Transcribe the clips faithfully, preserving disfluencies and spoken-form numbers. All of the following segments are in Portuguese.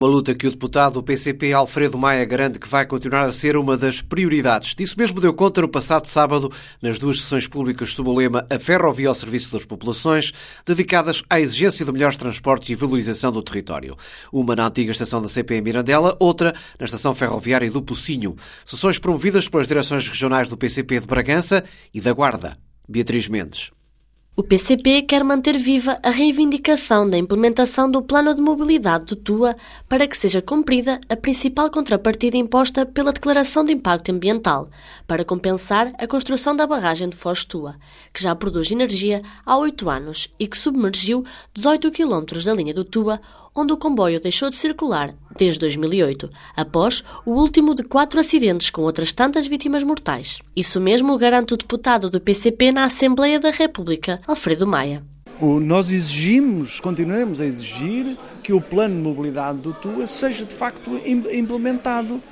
Uma luta que o deputado do P C P, Alfredo Maia, garante que vai continuar a ser uma das prioridades. Disso mesmo deu conta no passado sábado, nas duas sessões públicas sob o lema A Ferrovia ao Serviço das Populações, dedicadas à exigência de melhores transportes e valorização do território. Uma na antiga estação da C P em Mirandela, outra na estação ferroviária do Pocinho. Sessões promovidas pelas direções regionais do P C P de Bragança e da Guarda. Beatriz Mendes. O P C P quer manter viva a reivindicação da implementação do Plano de Mobilidade do Tua para que seja cumprida a principal contrapartida imposta pela Declaração de Impacto Ambiental, para compensar a construção da barragem de Foz Tua, que já produz energia há oito anos e que submergiu dezoito quilómetros da linha do Tua, onde o comboio deixou de circular desde dois mil e oito, após o último de quatro acidentes com outras tantas vítimas mortais. Isso mesmo garante o deputado do P C P na Assembleia da República, Alfredo Maia. Nós exigimos, continuamos a exigir que o plano de mobilidade do Tua seja de facto implementado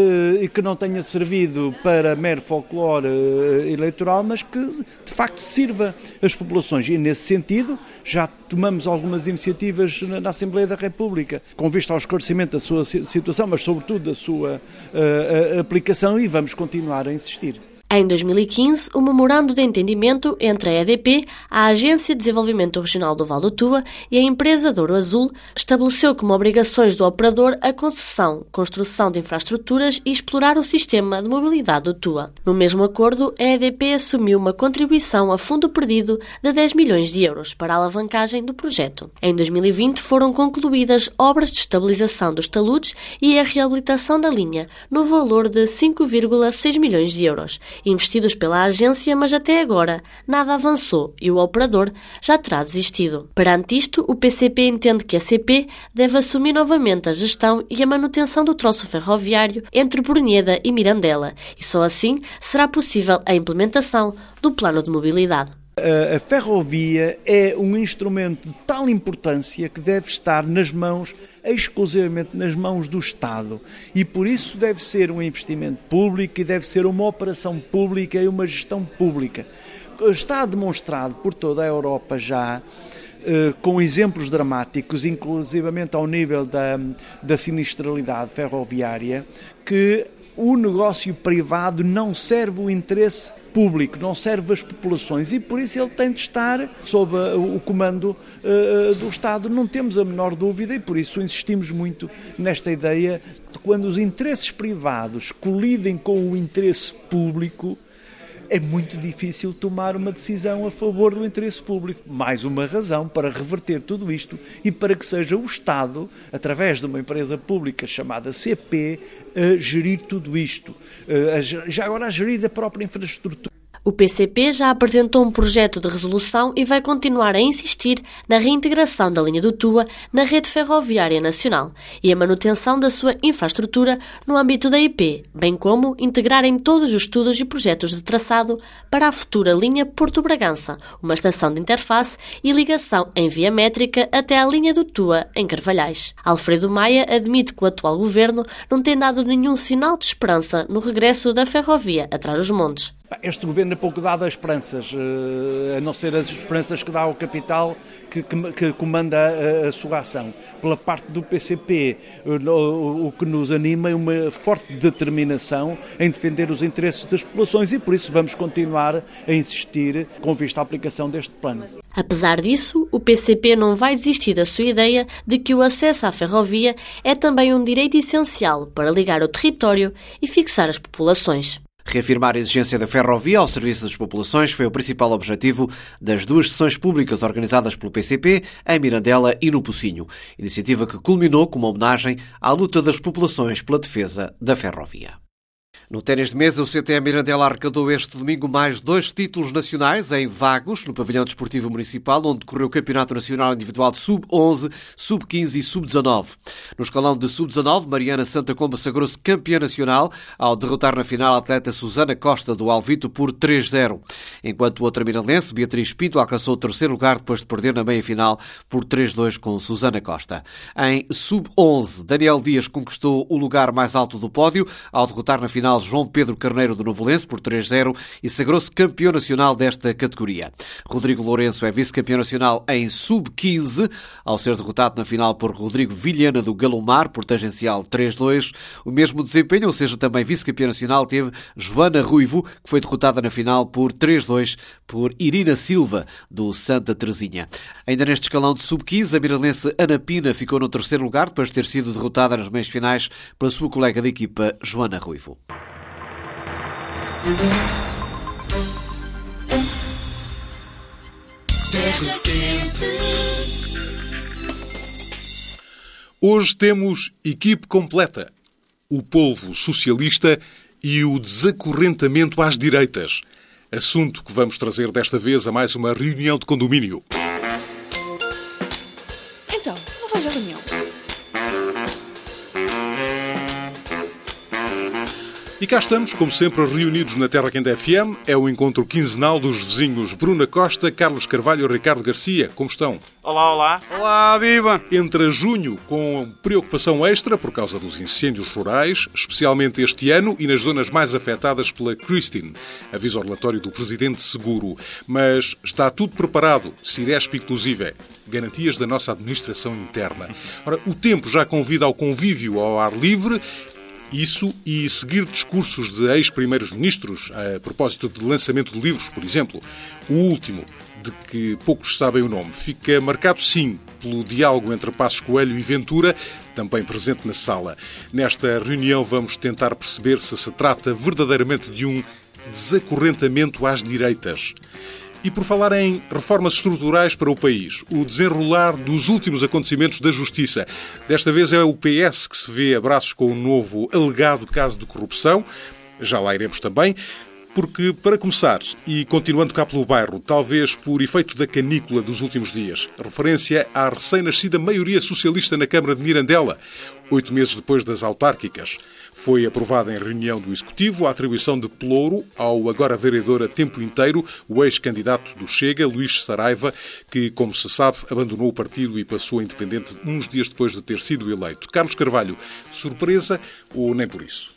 e que não tenha servido para mero folclore eleitoral, mas que de facto sirva as populações. E nesse sentido já tomamos algumas iniciativas na Assembleia da República, com vista ao esclarecimento da sua situação, mas sobretudo da sua aplicação, e vamos continuar a insistir. Em dois mil e quinze, o memorando de entendimento entre a E D P, a Agência de Desenvolvimento Regional do Val do Tua e a empresa Douro Azul estabeleceu como obrigações do operador a concessão, construção de infraestruturas e explorar o sistema de mobilidade do Tua. No mesmo acordo, a E D P assumiu uma contribuição a fundo perdido de dez milhões de euros para a alavancagem do projeto. Em dois mil e vinte foram concluídas obras de estabilização dos taludes e a reabilitação da linha, no valor de cinco vírgula seis milhões de euros, investidos pela agência, mas até agora nada avançou e o operador já terá desistido. Perante isto, o P C P entende que a C P deve assumir novamente a gestão e a manutenção do troço ferroviário entre Brunheda e Mirandela, e só assim será possível a implementação do plano de mobilidade. A ferrovia é um instrumento de tal importância que deve estar nas mãos, exclusivamente nas mãos do Estado, e por isso deve ser um investimento público e deve ser uma operação pública e uma gestão pública. Está demonstrado por toda a Europa já, com exemplos dramáticos, inclusivamente ao nível da, da sinistralidade ferroviária, que o negócio privado não serve o interesse público, não serve as populações, e por isso ele tem de estar sob o comando uh, do Estado. Não temos a menor dúvida, e por isso insistimos muito nesta ideia de quando os interesses privados colidem com o interesse público, é muito difícil tomar uma decisão a favor do interesse público. Mais uma razão para reverter tudo isto e para que seja o Estado, através de uma empresa pública chamada C P, a gerir tudo isto. Já agora a gerir a própria infraestrutura. O P C P já apresentou um projeto de resolução e vai continuar a insistir na reintegração da linha do Tua na rede ferroviária nacional e a manutenção da sua infraestrutura no âmbito da I P, bem como integrar em todos os estudos e projetos de traçado para a futura linha Porto Bragança, uma estação de interface e ligação em via métrica até à linha do Tua em Carvalhais. Alfredo Maia admite que o atual governo não tem dado nenhum sinal de esperança no regresso da ferrovia a Trás-os-Montes. Este governo é pouco dado a esperanças, a não ser as esperanças que dá ao capital que, que, que comanda a, a sua ação. Pela parte do P C P, o, o que nos anima é uma forte determinação em defender os interesses das populações, e por isso vamos continuar a insistir com vista à aplicação deste plano. Apesar disso, o P C P não vai desistir da sua ideia de que o acesso à ferrovia é também um direito essencial para ligar o território e fixar as populações. Reafirmar a exigência da ferrovia ao serviço das populações foi o principal objetivo das duas sessões públicas organizadas pelo P C P em Mirandela e no Pocinho, iniciativa que culminou com uma homenagem à luta das populações pela defesa da ferrovia. No ténis de mesa, o C T E Mirandela arrecadou este domingo mais dois títulos nacionais em Vagos, no Pavilhão Desportivo Municipal, onde decorreu o Campeonato Nacional Individual de sub onze, sub quinze e sub dezanove. No escalão de sub dezanove, Mariana Santa Comba sagrou-se campeã nacional ao derrotar na final a atleta Susana Costa do Alvito por três zero. Enquanto outra mirandense, Beatriz Pinto, alcançou o terceiro lugar depois de perder na meia-final por três dois com Susana Costa. Em sub onze, Daniel Dias conquistou o lugar mais alto do pódio ao derrotar na final nacional João Pedro Carneiro do Novelense por três a zero e sagrou-se campeão nacional desta categoria. Rodrigo Lourenço é vice-campeão nacional em sub quinze, ao ser derrotado na final por Rodrigo Vilhena do Galomar por tangencial três a dois. O mesmo desempenho, ou seja, também vice-campeã nacional, teve Joana Ruivo, que foi derrotada na final por três a dois por Irina Silva do Santa Teresinha. Ainda neste escalão de sub quinze, a miralense Ana Pina ficou no terceiro lugar depois de ter sido derrotada nas meias finais pela sua colega de equipa Joana Ruivo. Hoje temos equipe completa. O polvo socialista e o desacorrentamento às direitas. Assunto que vamos trazer desta vez a mais uma reunião de condomínio. Então, não vais à reunião? E cá estamos, como sempre, reunidos na Terra Quente F M. É o encontro quinzenal dos vizinhos Bruna Costa, Carlos Carvalho e Ricardo Garcia. Como estão? Olá, olá. Olá, viva! Entra junho com preocupação extra por causa dos incêndios rurais, especialmente este ano e nas zonas mais afetadas pela Christine. Avisa o relatório do Presidente Seguro. Mas está tudo preparado, Ciresp inclusive. Garantias da nossa administração interna. Ora, o tempo já convida ao convívio ao ar livre. Isso e seguir discursos de ex-primeiros ministros a propósito de lançamento de livros, por exemplo. O último, de que poucos sabem o nome, fica marcado, sim, pelo diálogo entre Passos Coelho e Ventura, também presente na sala. Nesta reunião vamos tentar perceber se se trata verdadeiramente de um desacorrentamento às direitas. E por falar em reformas estruturais para o país, o desenrolar dos últimos acontecimentos da Justiça. Desta vez é o P S que se vê a braços com o novo alegado caso de corrupção. Já lá iremos também. Porque, para começar, e continuando cá pelo bairro, talvez por efeito da canícula dos últimos dias, referência à recém-nascida maioria socialista na Câmara de Mirandela, oito meses depois das autárquicas. Foi aprovada em reunião do Executivo a atribuição de pelouro ao agora vereador a tempo inteiro, o ex-candidato do Chega, Luís Saraiva, que, como se sabe, abandonou o partido e passou a independente uns dias depois de ter sido eleito. Carlos Carvalho, surpresa ou nem por isso?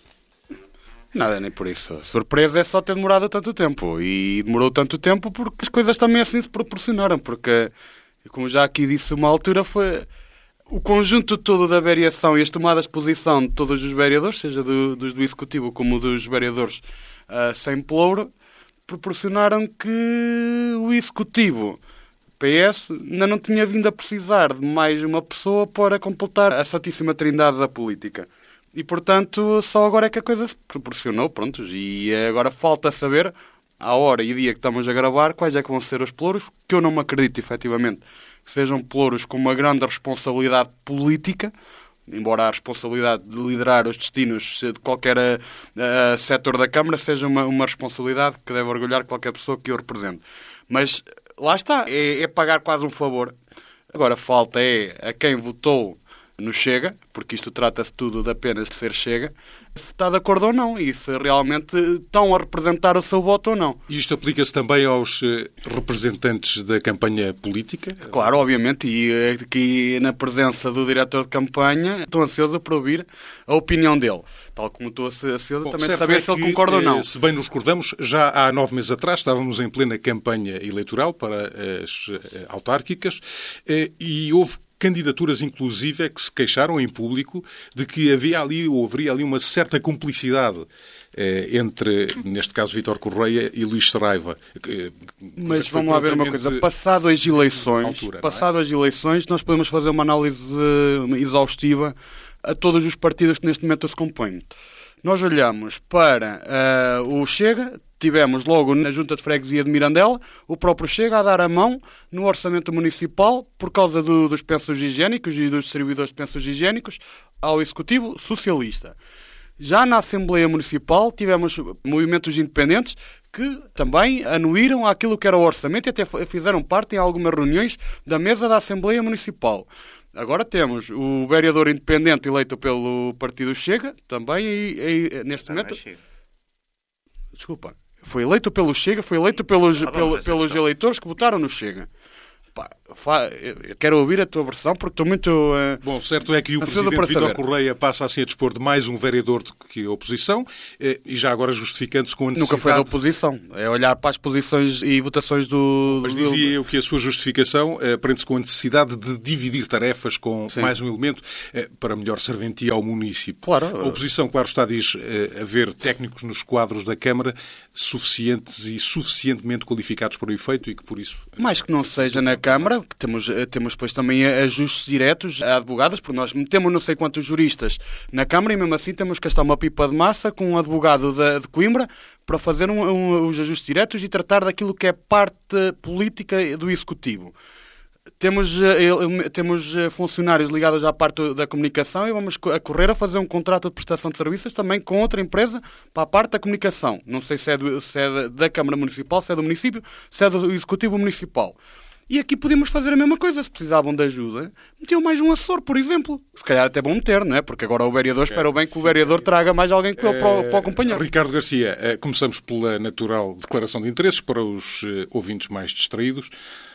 Nada, nem por isso. A surpresa é só ter demorado tanto tempo. E demorou tanto tempo porque as coisas também assim se proporcionaram. Porque, como já aqui disse uma altura, foi o conjunto todo da variação e as tomadas de posição de todos os vereadores, seja do, dos do Executivo como dos vereadores uh, sem pelouro, proporcionaram que o Executivo, P S, ainda não tinha vindo a precisar de mais uma pessoa para completar a santíssima trindade da política. E, portanto, só agora é que a coisa se proporcionou, pronto. E agora falta saber, à hora e dia que estamos a gravar, quais é que vão ser os pelouros, que eu não me acredito, efetivamente, que sejam pelouros com uma grande responsabilidade política, embora a responsabilidade de liderar os destinos de qualquer uh, uh, setor da Câmara seja uma, uma responsabilidade que deve orgulhar qualquer pessoa que o represente. Mas, lá está, é, é pagar quase um favor. Agora, falta é a quem votou no Chega, porque isto trata-se tudo de apenas de ser Chega, se está de acordo ou não, e se realmente estão a representar o seu voto ou não. E isto aplica-se também aos representantes da campanha política? Claro, obviamente, e aqui na presença do diretor de campanha, estou ansioso por ouvir a opinião dele, tal como estou ansioso Bom, também de saber é se ele que, concorda ou não. Se bem nos recordamos, já há nove meses atrás estávamos em plena campanha eleitoral para as autárquicas e houve candidaturas, inclusive, que se queixaram em público de que havia ali ou haveria ali uma certa cumplicidade eh, entre, neste caso, Vítor Correia e Luís Saraiva. Que, Mas vamos lá ver uma coisa. Passado as eleições, altura, passado é? as eleições, nós podemos fazer uma análise exaustiva a todos os partidos que neste momento se compõem. Nós olhamos para uh, o Chega, tivemos logo na Junta de Freguesia de Mirandela o próprio Chega a dar a mão no orçamento municipal por causa do, dos pensos higiênicos e dos distribuidores de pensos higiênicos ao Executivo Socialista. Já na Assembleia Municipal tivemos movimentos independentes que também anuíram aquilo que era o orçamento e até fizeram parte em algumas reuniões da mesa da Assembleia Municipal. Agora temos o vereador independente eleito pelo Partido Chega, também e, e, neste também momento... Chega. Desculpa. Foi eleito pelo Chega, foi eleito pelos, ah, pelo, pelos eleitores que votaram no Chega. Pá, Eu quero ouvir a tua versão porque estou muito... Uh, Bom, certo é que o Presidente Vítor Correia passa a ser dispor de mais um vereador do que a oposição e já agora justificando-se com a necessidade... Nunca foi da oposição. É olhar para as posições e votações do... Mas dizia eu que a sua justificação uh, prende-se com a necessidade de dividir tarefas com Sim. mais um elemento uh, para melhor serventia ao município. Claro. A oposição, claro está, diz uh, haver técnicos nos quadros da Câmara suficientes e suficientemente qualificados para o efeito e que por isso... Mais que não seja na Câmara, que temos, temos depois também ajustes diretos a advogados, porque nós metemos não sei quantos juristas na Câmara e mesmo assim temos que gastar uma pipa de massa com um advogado de, de Coimbra para fazer um, um, os ajustes diretos e tratar daquilo que é parte política do Executivo. Temos, temos funcionários ligados à parte da comunicação e vamos a correr a fazer um contrato de prestação de serviços também com outra empresa para a parte da comunicação. Não sei se é, do, se é da Câmara Municipal, se é do município, se é do Executivo Municipal. E aqui podíamos fazer a mesma coisa. Se precisavam de ajuda, metiam mais um assessor, por exemplo. Se calhar até bom meter, não é? Porque agora o vereador, espera bem que o vereador traga mais alguém para, para, para acompanhar. Ricardo Garcia, começamos pela natural declaração de interesses para os ouvintes mais distraídos.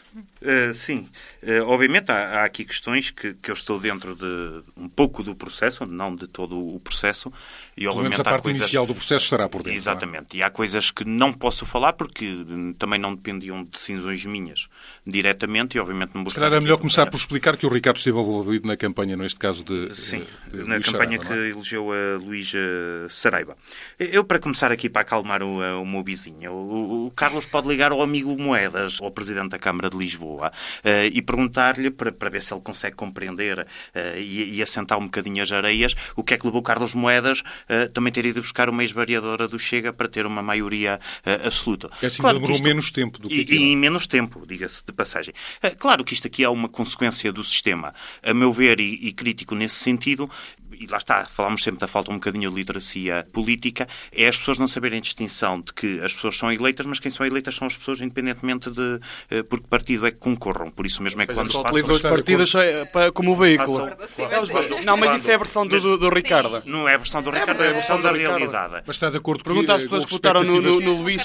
Uh, sim, uh, obviamente há, há aqui questões que, que eu estou dentro de um pouco do processo, não de todo o processo. E, obviamente, Pelo menos a parte coisas... inicial do processo estará por dentro. Exatamente, é? E há coisas que não posso falar porque também não dependiam de decisões minhas diretamente e obviamente não vou... Se calhar é melhor começar por explicar que o Ricardo esteve envolvido na campanha, neste caso de Sim, de, de na Luís campanha Saraiva, que é? elegeu a Luísa Saraiva. Eu, para começar aqui, para acalmar o, o meu vizinho, o, o Carlos pode ligar ao amigo Moedas, ao Presidente da Câmara de Lisboa, Uh, e perguntar-lhe, para, para ver se ele consegue compreender uh, e, e assentar um bocadinho as areias, o que é que levou Carlos Moedas uh, também ter ido buscar uma ex-vereadora do Chega para ter uma maioria uh, absoluta. E assim claro demorou isto... menos tempo do que E, e menos tempo, diga-se de passagem. Uh, claro que isto aqui é uma consequência do sistema, a meu ver, e, e crítico nesse sentido, e lá está, falámos sempre da falta um bocadinho de literacia política, é as pessoas não saberem a distinção de que as pessoas são eleitas, mas quem são eleitas são as pessoas independentemente de uh, por que partido é que concorram. Por isso mesmo é que quando só utilizam os partidos como veículo. Não, mas isso é a versão do, do, do Ricardo. Não é a versão do Ricardo, é a versão da realidade. Mas está de acordo com Pergunta às pessoas que votaram no, no, no Luís...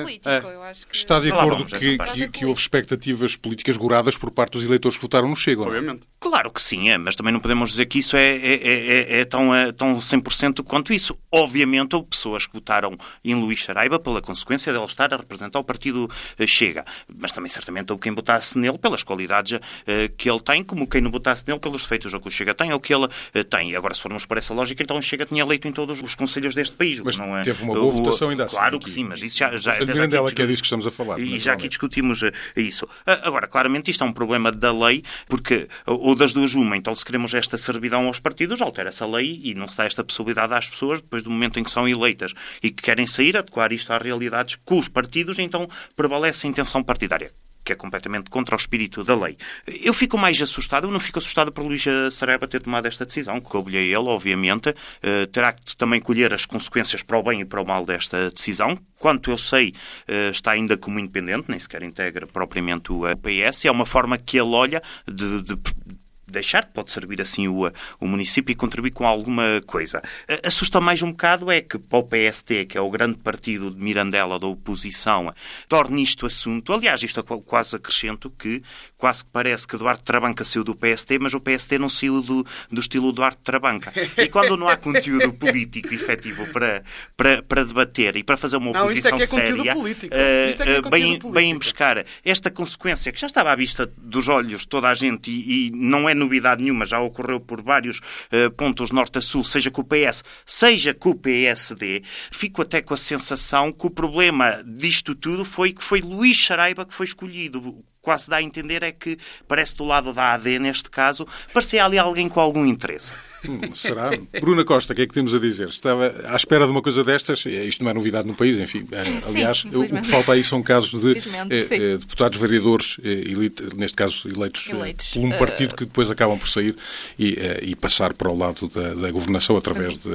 Está de acordo que, que, que houve expectativas políticas goradas por parte dos eleitores que votaram no Chega, obviamente. Claro que sim, é, mas também não podemos dizer que isso é, é, é, é tão, é tão cem por cento quanto isso. Obviamente houve pessoas que votaram em Luís Saraiva pela consequência dele estar a representar o partido Chega. Mas também certamente houve quem votasse nele pelas qualidades uh, que ele tem, como quem não votasse nele pelos defeitos que o Chega tem ou que ele uh, tem. Agora, se formos por essa lógica, então o Chega tinha eleito em todos os conselhos deste país. Mas não é, teve uma boa o, votação ainda assim. Claro que sim, mas isso já... já, já Mirandela, que é disso que estamos a falar. E já aqui discutimos uh, isso. Uh, agora, claramente isto é um problema da lei, porque uh, ou das duas uma, então se queremos esta servidão aos partidos, altera-se a lei e não se dá esta possibilidade às pessoas, depois do momento em que são eleitas e que querem sair, adequar isto às realidades com os partidos, então prevalece a intenção partidária, que é completamente contra o espírito da lei. Eu fico mais assustado, eu não fico assustado por Luís Saraiva ter tomado esta decisão, que coube-lhe a ele, obviamente. Uh, terá que também colher as consequências para o bem e para o mal desta decisão. Quanto eu sei, uh, está ainda como independente, nem sequer integra propriamente o P S. É uma forma que ele olha de... de deixar, pode servir assim o, o município e contribuir com alguma coisa. Assusta mais um bocado é que para o P S T, que é o grande partido de Mirandela da oposição, torne isto assunto. Aliás, isto é quase acrescento que quase que parece que Duarte Trabanca saiu do P S T, mas o P S T não saiu do, do estilo Duarte Trabanca. E quando não há conteúdo político efetivo para, para, para debater e para fazer uma oposição não, isto é que é séria, político. Uh, Isto é que é uh, bem, bem buscar esta consequência que já estava à vista dos olhos de toda a gente e, e não é novidade nenhuma, já ocorreu por vários uh, pontos norte a sul, seja com o P S, seja com o P S D, fico até com a sensação que o problema disto tudo foi que foi Luís Saraiva que foi escolhido. Quase dá a entender é que parece do lado da A D, neste caso, parecia ali alguém com algum interesse. Hum, será? Bruna Costa, o que é que temos a dizer? Estava à espera de uma coisa destas, isto não é novidade no país, enfim. Aliás, sim, o que falta aí são casos de eh, deputados vereadores, eh, neste caso eleitos, eleitos. Eh, por um partido uh... que depois acabam por sair e, eh, e passar para o lado da, da governação através de,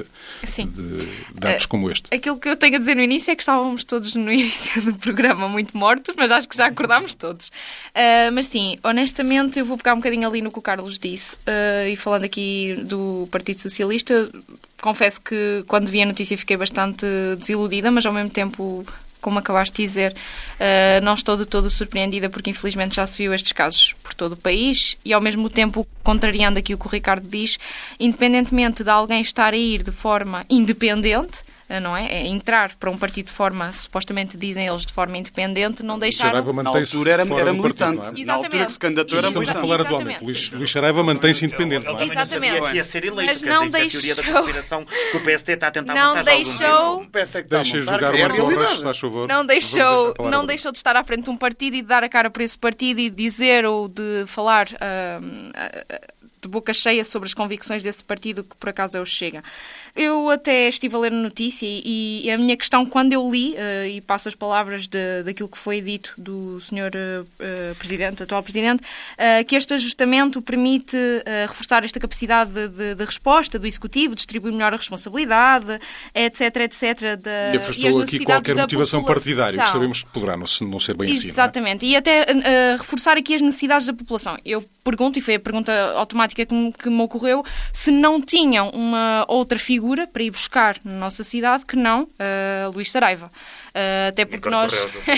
de dados uh, como este. Aquilo que eu tenho a dizer no início é que estávamos todos no início do programa muito mortos, mas acho que já acordámos todos. Uh, mas sim, honestamente, eu vou pegar um bocadinho ali no que o Carlos disse uh, e falando aqui do Partido Socialista, confesso que quando vi a notícia fiquei bastante desiludida, mas ao mesmo tempo como acabaste de dizer, uh, não estou de todo surpreendida porque infelizmente já se viu estes casos por todo o país e ao mesmo tempo, contrariando aqui o que o Ricardo diz, independentemente de alguém estar a ir de forma independente, não é? É entrar para um partido de forma, supostamente dizem eles, de forma independente, não deixar... Na altura era, era militante. Partido, é? Na altura que se candidatou era Estamos militante. a falar atualmente. Luís, Luís Saraiva mantém-se independente, não é? Ele também não sabia que ia ser eleito, Mas quer não dizer, isso é a teoria deixou- da conspiração que o P S D está a tentar Não montar já há algum deixou- tempo. Peço é que está a Deixa montar, jogar que o é a Marco Torres, realidade. se faz favor. Não Vamos deixou, deixar falar não agora. deixou de estar à frente de um partido e de dar a cara por esse partido e de dizer ou de falar ah, ah, de boca cheia sobre as convicções desse partido, que por acaso é o Chega. Eu até estive a ler a notícia e, e a minha questão, quando eu li, uh, e passo as palavras de, daquilo que foi dito do senhor uh, uh, Presidente, atual Presidente, uh, que este ajustamento permite uh, reforçar esta capacidade de, de, de resposta do Executivo, distribuir melhor a responsabilidade, etc, etc. De, E afastou aqui qualquer motivação partidária, que sabemos que poderá não, não ser bem assim. Não é? Exatamente. E até uh, reforçar aqui as necessidades da população. Eu pergunto, e foi a pergunta automática que me, que me ocorreu, se não tinham uma outra figura para ir buscar na nossa cidade que não uh, Luís Saraiva. Uh, até porque nós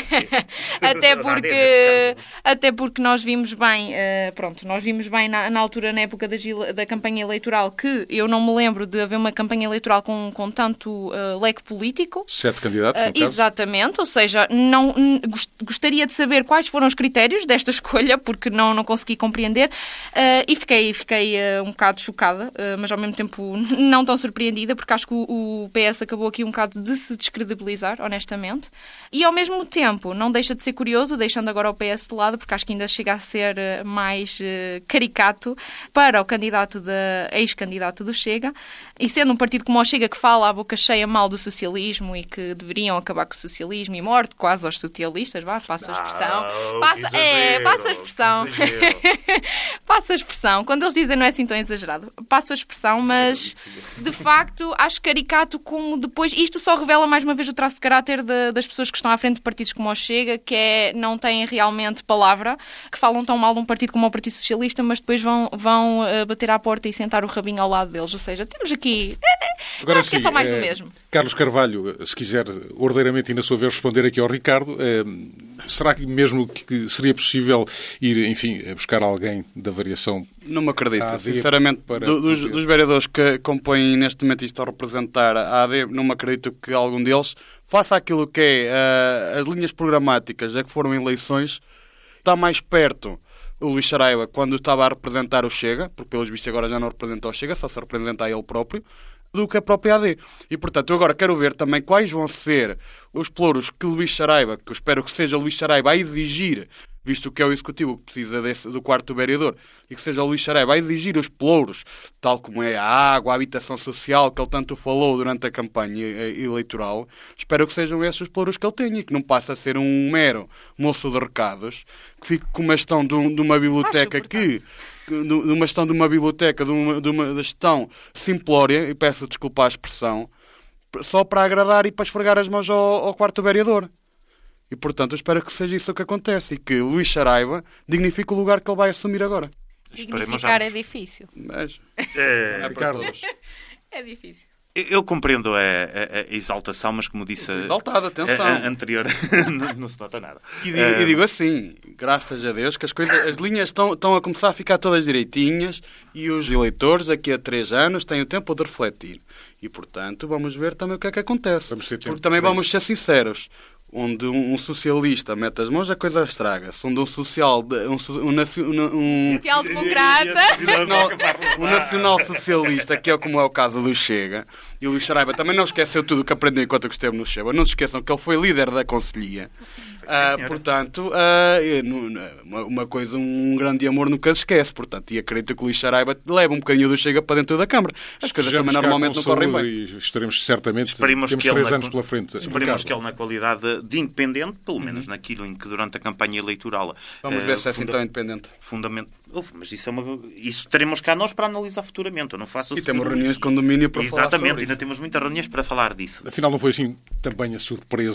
até porque até porque nós vimos bem uh, pronto, nós vimos bem na, na altura, na época da, da campanha eleitoral, que eu não me lembro de haver uma campanha eleitoral com, com tanto uh, leque político. Sete candidatos, no Uh, caso. exatamente, ou seja, não, n- gost- gostaria de saber quais foram os critérios desta escolha, porque não, não consegui compreender, uh, e fiquei, fiquei uh, um bocado chocada, uh, mas ao mesmo tempo não tão surpreendida, porque acho que o, o P S acabou aqui um bocado de se descredibilizar, honestamente, e ao mesmo tempo não deixa de ser curioso, deixando agora o P S de lado, porque acho que ainda chega a ser uh, mais uh, caricato para o candidato da ex-candidato do Chega, e sendo um partido como o Chega, que fala à boca cheia mal do socialismo e que deveriam acabar com o socialismo e morte quase aos socialistas, vá, passa a expressão. Não, Passa, que é, exagero, passa a expressão. que exagero. Passa a expressão. Quando eles dizem não é assim tão exagerado, passa a expressão, mas de facto acho caricato como depois. Isto só revela mais uma vez o traço de caráter de, das pessoas que estão à frente de partidos como o Chega, que é, não têm realmente palavra, que falam tão mal de um partido como o Partido Socialista, mas depois vão, vão uh, bater à porta e sentar o rabinho ao lado deles. Ou seja, temos aqui. Agora acho sim, que é só mais do eh, mesmo. Carlos Carvalho, se quiser ordeiramente e na sua vez responder aqui ao Ricardo, eh, será que mesmo que seria possível ir, enfim, a buscar alguém da variação? Não me acredito, A A D sinceramente, para do- dos, poder- dos vereadores que compõem neste momento e estão a representar a AD, não me acredito que algum deles faça aquilo que é uh, as linhas programáticas, já que foram eleições, está mais perto o Luís Saraiva quando estava a representar o Chega, porque pelos vistos agora já não representa o Chega, só se representa a ele próprio, do que a própria A D. E, portanto, eu agora quero ver também quais vão ser os pelouros que Luís Saraiva, que eu espero que seja Luís Saraiva a exigir, visto que é o Executivo que precisa desse, do quarto vereador, e que seja o Luís Saraiva a exigir os pelouros, tal como é a água, a habitação social, que ele tanto falou durante a campanha eleitoral. Espero que sejam esses os pelouros que ele tenha e que não passe a ser um mero moço de recados, que fique com uma gestão de, um, de uma biblioteca que... de de uma gestão de uma biblioteca, de uma, de uma gestão simplória, e peço desculpa a expressão, só para agradar e para esfregar as mãos ao, ao quarto vereador. E, portanto, eu espero que seja isso que acontece e que Luís Saraiva dignifique o lugar que ele vai assumir agora. Dignificar é difícil. Mas É, é para todos. É difícil. Eu eu compreendo a, a- a exaltação, mas como disse a, Exaltado, atenção. a- a anterior, não, não se nota nada. E, di- Eh, e digo assim, graças a Deus, que as, coisas, as linhas estão, estão a começar a ficar todas direitinhas e os eleitores daqui a três anos têm o tempo de refletir. E, portanto, vamos ver também o que é que acontece. Vamos ter tempo Porque também para vamos isso. ser sinceros. Onde um, um socialista mete as mãos, a coisa estraga-se. Onde um social... de- Um, so- um, nacio- um, um, Social-democrata. nacional, um nacional socialista, que é como é o caso do Chega, e o Luís Saraiva também não esqueceu tudo o que aprendeu enquanto que esteve no Chega. Não se esqueçam que ele foi líder da Conselhia. Ah, portanto, ah, eu não- uma, uma coisa, um grande amor nunca se esquece. Portanto, e acredito que o Luís Saraiva leva um bocadinho do Chega para dentro da Câmara. As coisas Estejamos também cá normalmente com não correm saúde bem. E estaremos certamente... Esperemos temos que ele três na- anos pela frente. Esperemos Ricardo. que ele, na qualidade de independente, pelo menos naquilo em que durante a campanha eleitoral... Vamos eh, ver se é assim funda- tão independente. Fundamento... Uf, mas isso, é uma... isso teremos cá nós para analisar futuramente. Eu não faço E o temos futuro. reuniões de condomínio para falar Exatamente, sobre ainda isso. temos muitas reuniões para falar disso. Afinal, não foi assim também a surpresa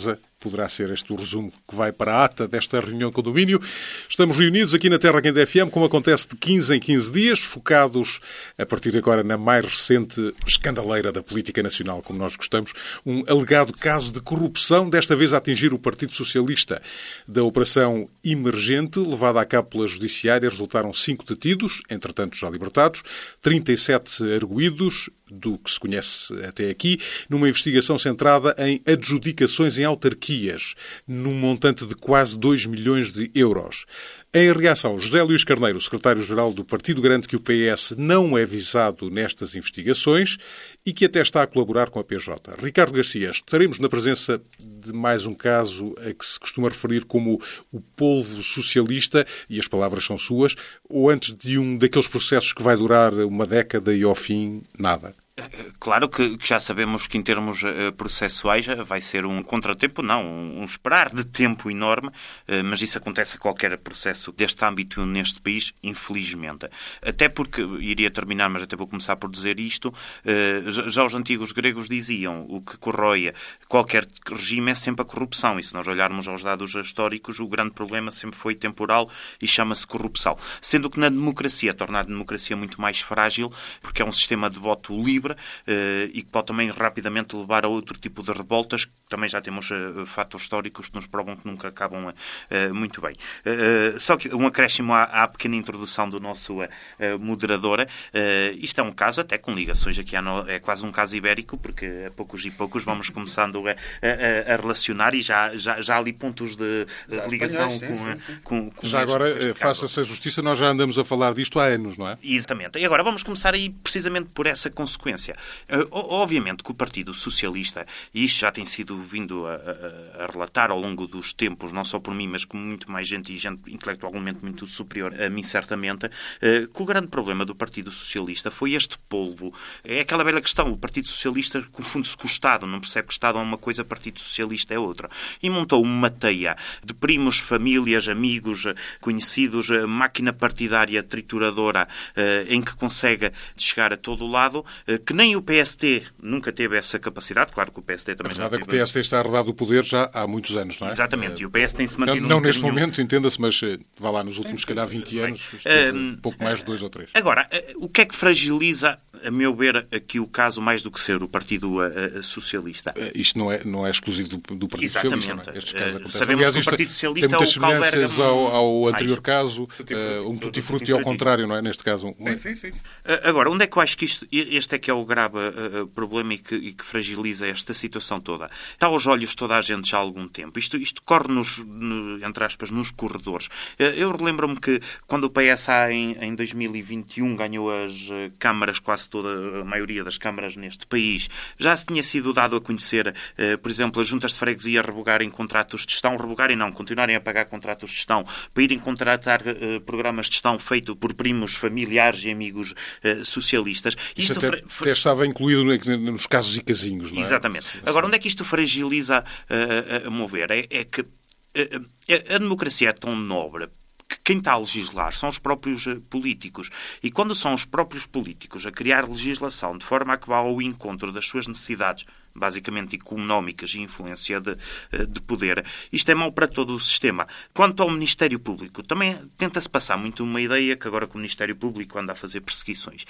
poderá ser este o resumo que vai para a ata desta reunião de condomínio. Estamos reunidos aqui na Terra Quente F M, como acontece de quinze em quinze dias, focados a partir de agora na mais recente escandaleira da política nacional, como nós gostamos, um alegado caso de corrupção, desta vez a atingir o Partido Socialista. Da operação emergente, levada a cabo pela Judiciária, resultaram cinco detidos, entretanto já libertados, trinta e sete arguídos, do que se conhece até aqui, numa investigação centrada em adjudicações em autarquias, num montante de quase dois milhões de euros. Em reação, José Luís Carneiro, secretário-geral do Partido, garante que o P S não é visado nestas investigações e que até está a colaborar com a P J. Ricardo Garcia, estaremos na presença de mais um caso a que se costuma referir como o polvo socialista, e as palavras são suas, ou antes de um daqueles processos que vai durar uma década e ao fim nada? Claro que, que já sabemos que em termos uh, processuais vai ser um contratempo, não, um, um esperar de tempo enorme, uh, mas isso acontece a qualquer processo deste âmbito neste país, infelizmente. Até porque, iria terminar, mas até vou começar por dizer isto, uh, já os antigos gregos diziam o que corrói qualquer regime é sempre a corrupção, e se nós olharmos aos dados históricos, o grande problema sempre foi temporal e chama-se corrupção. Sendo que na democracia, torna a democracia muito mais frágil, porque é um sistema de voto livre, Uh, e que pode também rapidamente levar a outro tipo de revoltas, que também já temos uh, fatos históricos que nos provam que nunca acabam uh, muito bem. Uh, só que um acréscimo à, à pequena introdução do nosso uh, moderador, uh, isto é um caso até com ligações aqui, no, é quase um caso ibérico, porque a poucos e poucos vamos começando a, a, a relacionar e já, já, já há ali pontos de, de ligação sim, com, sim, sim. Com, com já agora, faça-se a justiça, nós já andamos a falar disto há anos, não é? Exatamente. E agora vamos começar aí precisamente por essa consequência. Uh, obviamente que o Partido Socialista, e isto já tem sido vindo a, a, a relatar ao longo dos tempos, não só por mim, mas com muito mais gente e gente intelectualmente muito superior a mim, certamente, uh, que o grande problema do Partido Socialista foi este polvo. É aquela velha questão, o Partido Socialista confunde-se com o Estado, não percebe que o Estado é uma coisa, o Partido Socialista é outra. E montou uma teia de primos, famílias, amigos, conhecidos, máquina partidária trituradora, uh, em que consegue chegar a todo lado, uh, que nem o P S T nunca teve essa capacidade. Claro que o P S T também... A verdade é que o P S T está arredado do poder já há muitos anos, não é? Exatamente, e o P S tem-se mantido... Não, não um neste bocadinho... momento, entenda-se, mas vá lá, nos últimos, se calhar, vinte anos, um, pouco mais de dois ou três. Agora, o que é que fragiliza, a meu ver, aqui o caso mais do que ser o Partido uh, Socialista? Uh, isto não é, não é exclusivo do, do Partido Exatamente. Socialista, não é? Estes casos acontecem. Sabemos Aliás, que o Partido Socialista tem muitas é o semelhanças ao, ao anterior mais. caso, uh, um tutti-frutti ao contrário, não é? Neste caso, um... Sim, sim, sim. Uh, agora, onde é que eu acho que isto, este é que é o grave uh, problema e que, e que fragiliza esta situação toda? Está aos olhos toda a gente já há algum tempo. Isto, isto corre, nos, no, entre aspas, nos corredores. Uh, eu relembro-me que quando o P S A em, em dois mil e vinte e um ganhou as uh, câmaras, quase toda a maioria das câmaras neste país, já se tinha sido dado a conhecer, uh, por exemplo, as juntas de freguesia revogarem contratos de gestão, revogarem não, continuarem a pagar contratos de gestão, para irem contratar uh, programas de gestão feito por primos, familiares e amigos uh, socialistas. Isso Isto até, fra... até estava incluído nos casos e casinhos, não é? Exatamente. Agora, onde é que isto fragiliza, uh, a, a mover? É, é que uh, a, a democracia é tão nobre que quem está a legislar são os próprios políticos. E quando são os próprios políticos a criar legislação de forma a que vá ao encontro das suas necessidades, basicamente económicas e influência de, de poder, isto é mau para todo o sistema. Quanto ao Ministério Público, também tenta-se passar muito uma ideia que agora que o Ministério Público anda a fazer perseguições.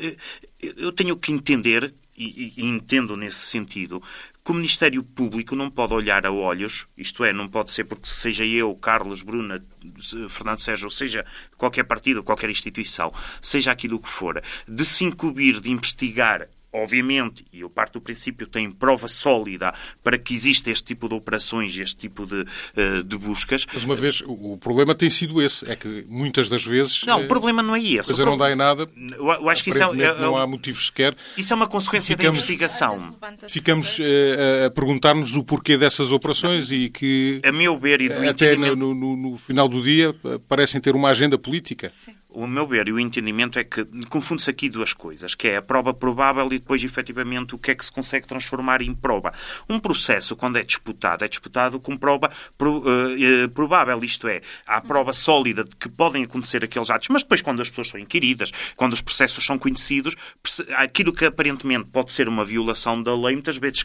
Eu tenho que entender, e entendo nesse sentido, que o Ministério Público não pode olhar a olhos, isto é, não pode ser porque seja eu, Carlos, Bruna, Fernando Sérgio, ou seja, qualquer partido, qualquer instituição, seja aquilo que for, de se incumbir, de investigar, obviamente, e eu parto do princípio, tem prova sólida para que exista este tipo de operações, este tipo de, uh, de buscas. Mas uma vez, o problema tem sido esse, é que muitas das vezes... Não, o problema não é esse. A coisa não dá em nada, eu, eu acho que isso é, é, não há motivos sequer. Isso é uma consequência ficamos, da investigação. Ficamos uh, a perguntar-nos o porquê dessas operações e que, a meu ver, e do até entendimento... no, no, no final do dia, parecem ter uma agenda política. Sim. O meu ver e o entendimento é que confunde-se aqui duas coisas, que é a prova provável e depois, efetivamente, o que é que se consegue transformar em prova. Um processo, quando é disputado, é disputado com prova pro, uh, provável, isto é, há prova sólida de que podem acontecer aqueles atos, mas depois, quando as pessoas são inquiridas, quando os processos são conhecidos, aquilo que aparentemente pode ser uma violação da lei, muitas vezes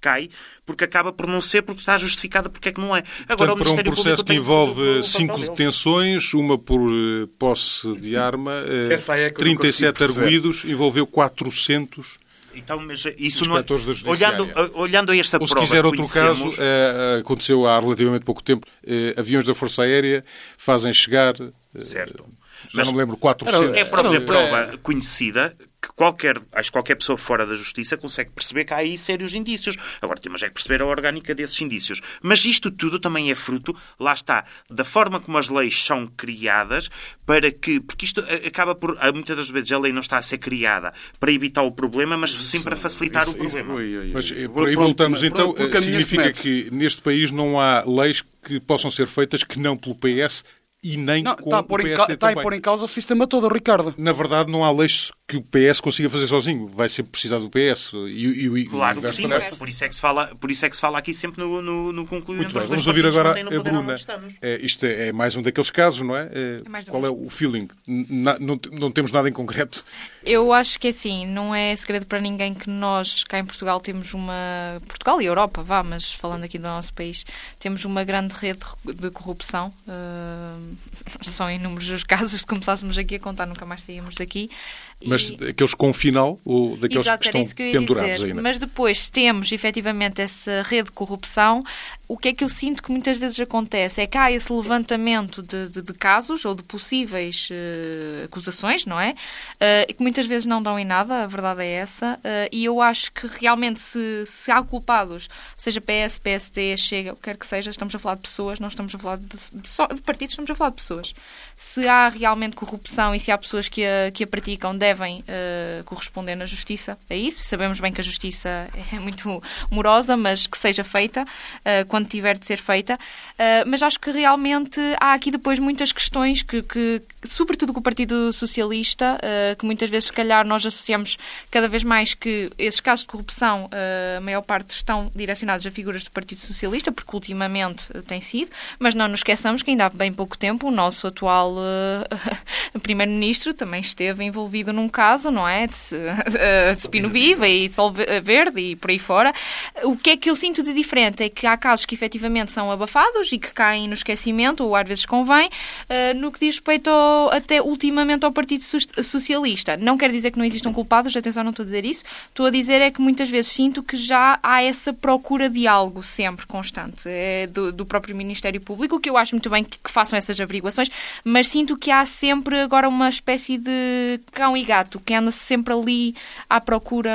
cai, porque acaba por não ser, porque está justificada porque é que não é. Portanto, Agora, o para um Ministério processo Público que tem envolve o- o- o cinco papel deles. detenções, uma por eh, posse de arma, eh, Essa aí é que eu não trinta e sete consigo perceber. arguídos, envolveu quatrocentos. Então, mas isso não é... Inspectores da Judiciária. olhando, a- olhando a esta Ou se prova quiser que outro conhecemos- caso, eh, aconteceu há relativamente pouco tempo, eh, aviões da Força Aérea fazem chegar, eh, Certo. já Mas não me lembro, quatrocentos. é a própria Não, prova é- conhecida que qualquer, acho que qualquer pessoa fora da Justiça consegue perceber que há aí sérios indícios. Agora temos é que perceber a orgânica desses indícios. Mas isto tudo também é fruto, lá está, da forma como as leis são criadas para que... Porque isto acaba por... Muitas das vezes a lei não está a ser criada para evitar o problema, mas sim para facilitar o problema. Ui, ui, ui. Mas eh, Por- por aí pronto, voltamos pronto, então, por eh, caminhos significa semelhantes. que neste país não há leis que possam ser feitas que não pelo P S e nem Não, com está a o pôr P em, S ca... D está a também. pôr em causa o sistema todo, Ricardo. Na verdade, não há leis que o P S consiga fazer sozinho. Vai sempre precisar do P S. E, e, e Claro o que inverso sim, também. por isso, é que se fala, por isso é que se fala aqui sempre no, no, no concluir Muito entre bem, os dois vamos ouvir partidos agora que não têm a no poder há Bruna. muitos anos. É, isto é, é mais um daqueles casos, não é? É, É mais do qual é mesmo. o feeling? Na- não, não temos nada em concreto. Eu acho que é assim, não é segredo para ninguém que nós, cá em Portugal, temos uma... Portugal e Europa, vá, mas falando aqui do nosso país, temos uma grande rede de corrupção. Uh, são inúmeros os casos, se começássemos aqui a contar, nunca mais saíamos daqui. Mas E- aqueles com final ou daqueles Exato, que era estão isso que eu ia pendurados dizer. ainda? Mas depois temos, efetivamente, essa rede de corrupção. O que é que eu sinto que muitas vezes acontece? É que há esse levantamento de, de, de casos ou de possíveis uh, acusações, não é? Uh, que muitas vezes não dão em nada, a verdade é essa. Uh, e eu acho que realmente se, se há culpados, seja P S, P S D, Chega, o que quer que seja, estamos a falar de pessoas, não estamos a falar de, de, só, de partidos, estamos a falar de pessoas. Se há realmente corrupção e se há pessoas que a, que a praticam, devem uh, corresponder na justiça a isso. Sabemos bem que a justiça é muito morosa, mas que seja feita uh, quando tiver de ser feita. Uh, mas acho que realmente há aqui depois muitas questões que, que sobretudo com o Partido Socialista, uh, que muitas vezes se calhar nós associamos cada vez mais que esses casos de corrupção, uh, a maior parte estão direcionados a figuras do Partido Socialista, porque ultimamente uh, tem sido, mas não nos esqueçamos que ainda há bem pouco tempo o nosso atual uh, Primeiro-Ministro também esteve envolvido num caso, não é? De, uh, de Spino Viva e Sol Verde e por aí fora. O que é que eu sinto de diferente é que há casos que efetivamente são abafados e que caem no esquecimento, ou às vezes convém, uh, no que diz respeito ao, até ultimamente ao Partido Socialista. Não quer dizer que não existam culpados, atenção, não estou a dizer isso. Estou a dizer é que muitas vezes sinto que já há essa procura de algo sempre constante é, do, do próprio Ministério Público, que eu acho muito bem que, que façam essas averiguações, mas sinto que há sempre agora uma espécie de cão e gato, que anda sempre ali à procura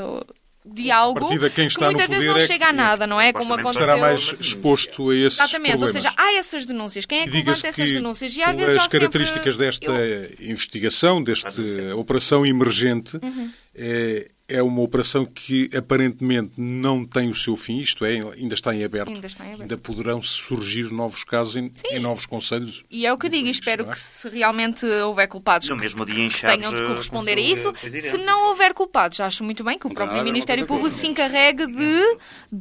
de algo partida, quem está que muitas no vezes poder não é que- chega a nada, não é? Como supostamente aconteceu... Estará mais exposto a esses Exatamente, problemas. ou seja, há essas denúncias. Quem é que Diga-se levanta essas que denúncias? E às vezes as há características sempre... desta Eu- investigação, desta operação emergente, Uhum. é, é uma operação que aparentemente não tem o seu fim, isto é, ainda está em aberto. Ainda está em aberto. Ainda poderão surgir novos casos em, em novos conselhos. E é o que eu digo, e espero não é? que se realmente houver culpados No mesmo dia em que Chaves, tenham de eh, corresponder a aconteceu isso. coisa Se idêntica. não houver culpados, acho muito bem que o tem próprio nada a ver uma Ministério coisa com Público outra. se encarregue de,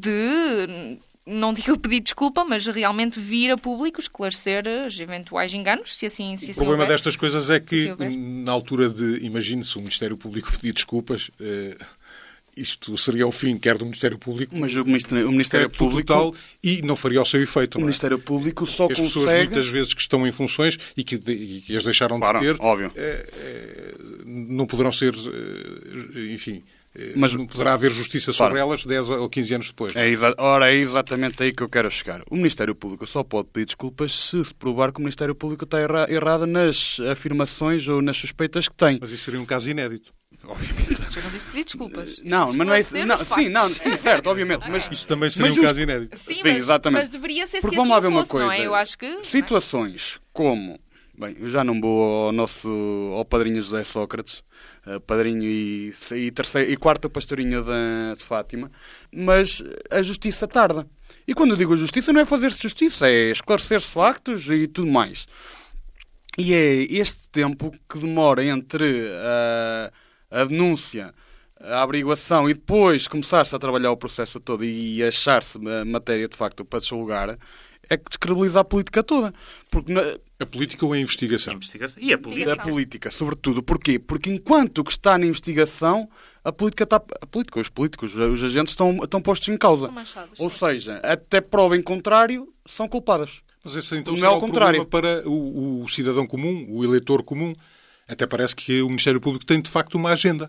de, não digo pedir desculpa, mas realmente vir a público esclarecer os eventuais enganos, se assim, se O assim problema houver. destas coisas é que, Se houver. na altura de, imagine-se, o Ministério Público pedir desculpas, eh, isto seria o fim, quer do Ministério Público, Mas o Ministério, o Ministério quer do Público... total, e não faria o seu efeito. O não é? Ministério Público só As pessoas, consegue... muitas vezes, que estão em funções e que, e que as deixaram Claro, de ter, óbvio. eh, eh, não poderão ser, eh, enfim, eh, Mas- não poderá haver justiça sobre Claro. elas dez ou quinze anos depois. É exa... Ora, é exatamente aí que eu quero chegar. O Ministério Público só pode pedir desculpas se se provar que o Ministério Público está erra... errado nas afirmações ou nas suspeitas que tem. Mas isso seria um caso inédito. Obviamente. Eu não disse pedir desculpas. Não, mas não é isso. Esclarecer Não, os sim, não, factos. sim, certo, obviamente. Mas Isso também seria Mas um os- caso inédito. Sim, Sim, mas, exatamente. mas deveria ser Porque se vamos lá assim ver uma fosse, coisa. não é? Eu acho que... não é? Situações como... Bem, eu já não vou ao nosso... ao padrinho José Sócrates, eh, padrinho e, e, terceiro, e quarto pastorinho de, de Fátima, mas a justiça tarda. E quando eu digo a justiça, não é fazer-se justiça, é esclarecer-se factos e tudo mais. E é este tempo que demora entre a, a denúncia, a averiguação e depois começar-se a trabalhar o processo todo e achar-se a matéria de facto para desjulgar, é que descredibiliza a política toda. Porque na... A política ou a investigação? A investigação. E a política. A política, sobretudo. Porquê? Porque enquanto que está na investigação, a política está... A política, os políticos, os agentes estão, estão postos em causa. Ou seja, até prova em contrário, são culpadas. Mas esse então não será é o contrário problema para o, o cidadão comum, o eleitor comum. Até parece que o Ministério Público tem, de facto, uma agenda.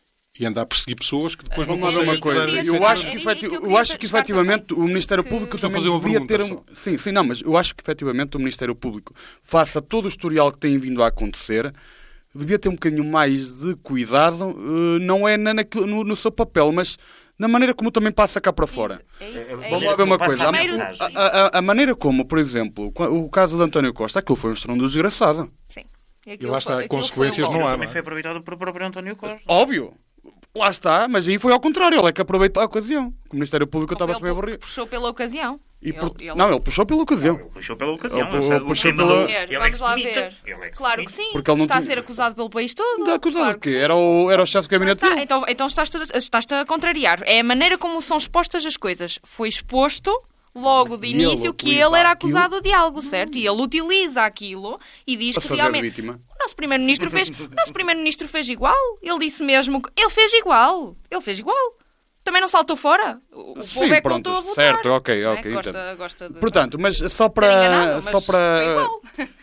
E anda a perseguir pessoas que depois não Vamos lá ver uma coisa. Eu acho que, efetiv... eu acho que efetivamente o Ministério Público também devia ter um... Sim, sim, não, mas eu acho que efetivamente o Ministério Público, face a todo o historial que tem vindo a acontecer, devia ter um bocadinho mais de cuidado, não é na, naquilo, no, no seu papel, mas na maneira como também passa cá para fora. É isso, é Vamos isso. lá ver uma coisa. A, A, a, a maneira como, por exemplo, o caso de António Costa, aquilo foi um estrondo desgraçado. Sim. E lá está, consequências não há. Também foi aproveitado por próprio António Costa. Óbvio. Lá está, mas aí foi ao contrário, ele é que aproveitou a ocasião. O Ministério Público estava a subir a barriga. Puxou pela ocasião. E por... ele, ele... Não, ele puxou pela ocasião. Ele puxou pela ocasião. Ele, ele puxou pela... Ele Vamos lá é que ver. Ele é que Claro que sim. Porque ele não está tinha... a ser acusado pelo país todo. Está acusado claro de quê? Era o, era o chefe de gabinete está, dele. Então, então estás-te, estás-te a contrariar. É a maneira como são expostas as coisas. Foi exposto logo de início ele que ele era aquilo... acusado de algo, certo? E ele utiliza aquilo e diz Para que fazer realmente... vítima. O nosso primeiro-ministro fez, o nosso primeiro-ministro fez igual. Ele disse mesmo que ele fez igual. Ele fez igual. Também não saltou fora. O Sim, povo é que pronto, voltou a votar. certo, ok, ok. É? Gosta, gosta de... Portanto, mas só para... enganado, mas só para... foi igual.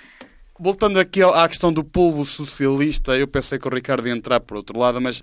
Voltando aqui à questão do povo socialista, eu pensei que o Ricardo ia entrar por outro lado, mas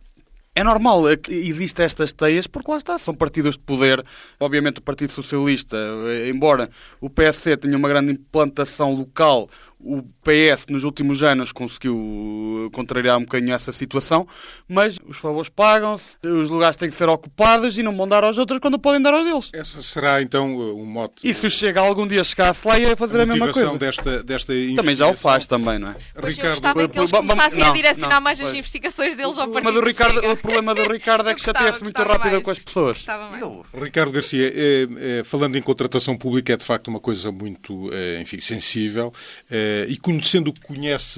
é normal que existam estas teias, porque lá está, são partidos de poder. Obviamente o Partido Socialista, embora o P S C tenha uma grande implantação local, o P S nos últimos anos conseguiu contrariar um bocadinho essa situação, mas os favores pagam-se, os lugares têm que ser ocupados e não vão dar aos outros quando podem dar aos deles. Essa será então um mote. E se chega algum dia chegasse lá ia fazer a, a mesma coisa. Desta, desta também já o faz também, não é? Pois Ricardo, eu gostava que eles começassem não, a direcionar não, mais pois. as investigações deles ao O partido problema do Ricardo, Chega. o problema do Ricardo é que chateia-se muito rápido mais. com as pessoas. Ricardo Garcia, eh, eh, falando em contratação pública, é de facto uma coisa muito eh, enfim, sensível eh, e conhecendo o que conhece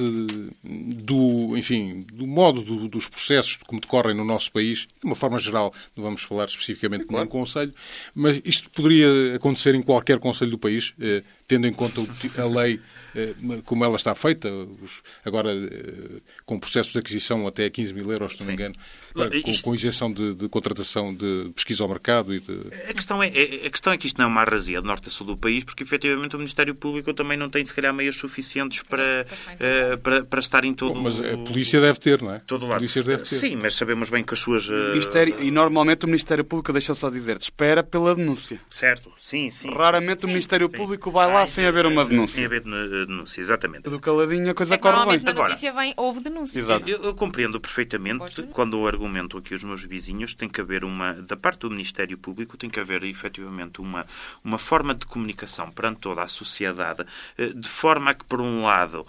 do, enfim, do modo do, dos processos, de como decorrem no nosso país, de uma forma geral, não vamos falar especificamente de nenhum conselho, mas isto poderia acontecer em qualquer conselho do país, eh, tendo em conta a lei eh, como ela está feita, os, agora eh, com processos de aquisição até quinze mil euros, se não me engano, para, com, com isenção de, de contratação de pesquisa ao mercado e de... A questão, é, a questão é que isto não é uma arrasia de norte a sul do país, porque efetivamente o Ministério Público também não tem, se calhar, meios suficientes para, uh, para, para estar em todo... Bom, mas a polícia deve ter, não é? Todo lado. A polícia deve ter. Sim, mas sabemos bem que as suas... Uh... Ministério, e normalmente o Ministério Público, deixa só dizer, espera pela denúncia. Certo, sim, sim. Raramente sim, o Ministério sim. Público vai lá Ai, sem haver uma denúncia. Sem haver denúncia, exatamente. Do caladinho a coisa É que corre bem. normalmente na Agora, notícia vem, houve denúncia. Exato. Eu, eu compreendo perfeitamente quando eu argumento aqui os meus vizinhos, tem que haver uma, da parte do Ministério Público, tem que haver efetivamente uma, uma forma de comunicação perante toda a sociedade, de forma a que, por um lado,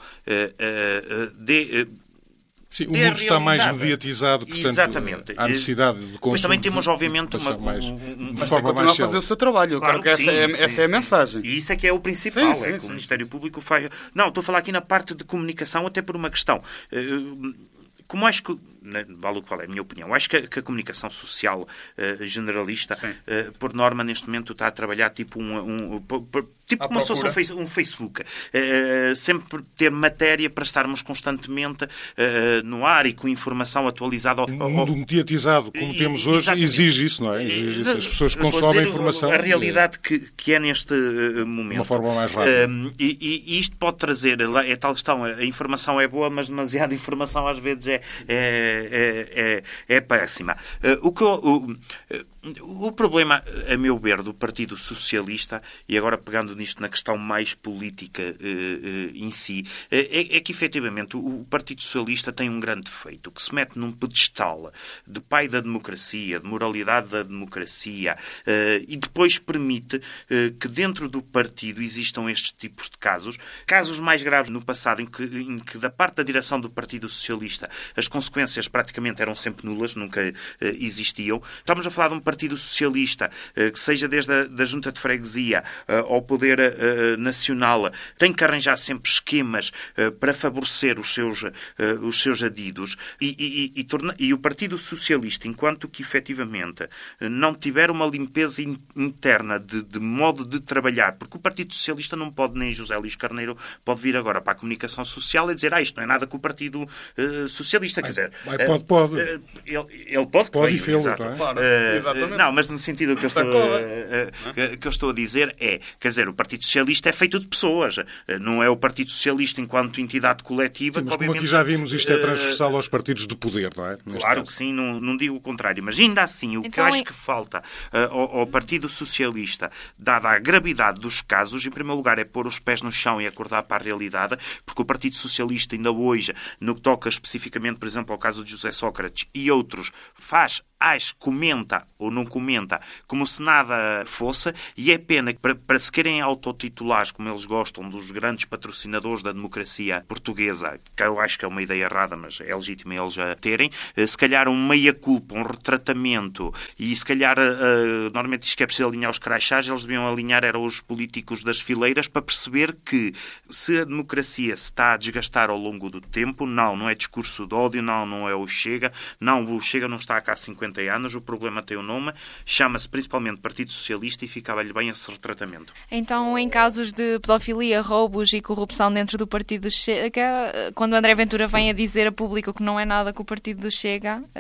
dê... Sim, o mundo está mais mediatizado, portanto, exatamente. há necessidade de consumo. Mas também temos, obviamente, uma, mais, um, de mas forma tem que mais a fazer o seu trabalho. Claro Eu quero que sim, essa, é, sim, essa é a sim. mensagem. E isso é que é o principal, Sim, sim, é que sim. o Ministério Público faz... Não, estou a falar aqui na parte de comunicação, até por uma questão... Como acho que, vale o qual é a minha opinião, acho que a, que a comunicação social uh, generalista, uh, por norma, neste momento está a trabalhar tipo um, um, um tipo à como se fosse um, face, um Facebook. Uh, sempre ter matéria para estarmos constantemente uh, no ar e com informação atualizada. Ao, ao... Um mundo mediatizado, como e, temos hoje, exatamente. Exige isso, não é? Exige isso. As pessoas consomem a informação. A realidade que, que é neste uh, momento. De uma forma mais rápida. Uh, e, e isto pode trazer, é tal questão, a informação é boa, mas demasiada informação às vezes é É, é, é, é péssima. Uh, o, que, o, uh, o problema, a meu ver, do Partido Socialista, e agora pegando nisto na questão mais política uh, uh, em si, uh, é, é que, efetivamente, o, o Partido Socialista tem um grande defeito, que se mete num pedestal de pai da democracia, de moralidade da democracia, uh, e depois permite uh, que dentro do partido existam estes tipos de casos, casos mais graves no passado, em que, em que da parte da direção do Partido Socialista as consequências praticamente eram sempre nulas, nunca uh, existiam. Estamos a falar de um Partido Socialista uh, que seja desde a da Junta de Freguesia uh, ao Poder poder uh, nacional tem que arranjar sempre esquemas uh, para favorecer os seus, uh, os seus adidos e, e, e, torna, e o Partido Socialista, enquanto que efetivamente não tiver uma limpeza in, interna de, de modo de trabalhar, porque o Partido Socialista não pode, nem José Luís Carneiro pode vir agora para a comunicação social e dizer ah, isto não é nada com o Partido uh, Socialista, quer dizer... Mas pode, pode. Uh, ele, ele pode, pode e fê-lo, exato. Não, é? Claro, uh, não, mas no sentido que eu, estou, uh, uh, que eu estou a dizer é, quer dizer, o Partido Socialista é feito de pessoas, uh, não é o Partido Socialista enquanto entidade coletiva... Sim, mas que, como aqui já vimos, isto é transversal aos partidos de poder, não é? Neste claro caso. que sim, não, não digo o contrário, mas ainda assim, o então, que eu acho que falta uh, ao, ao Partido Socialista, dada a gravidade dos casos, em primeiro lugar é pôr os pés no chão e acordar para a realidade, porque o Partido Socialista ainda hoje, no que toca especificamente, por exemplo, ao caso de José Sócrates e outros, faz, age, comenta ou não comenta como se nada fosse, e é pena que para, para se querem autotitulares, como eles gostam, dos grandes patrocinadores da democracia portuguesa, que eu acho que é uma ideia errada, mas é legítimo eles já terem, se calhar um meia-culpa, um retratamento, e se calhar, uh, normalmente diz que é preciso alinhar os crachás, eles deviam alinhar eram os políticos das fileiras para perceber que se a democracia se está a desgastar ao longo do tempo, não, não é discurso de ódio, não, não é o Chega, não, o Chega não está cá há cinquenta anos, o problema tem o nome, chama-se principalmente Partido Socialista e ficava-lhe bem esse retratamento. Então, em casos de pedofilia, roubos e corrupção dentro do Partido Chega, quando André Ventura vem a dizer a público que não é nada com o Partido Chega, não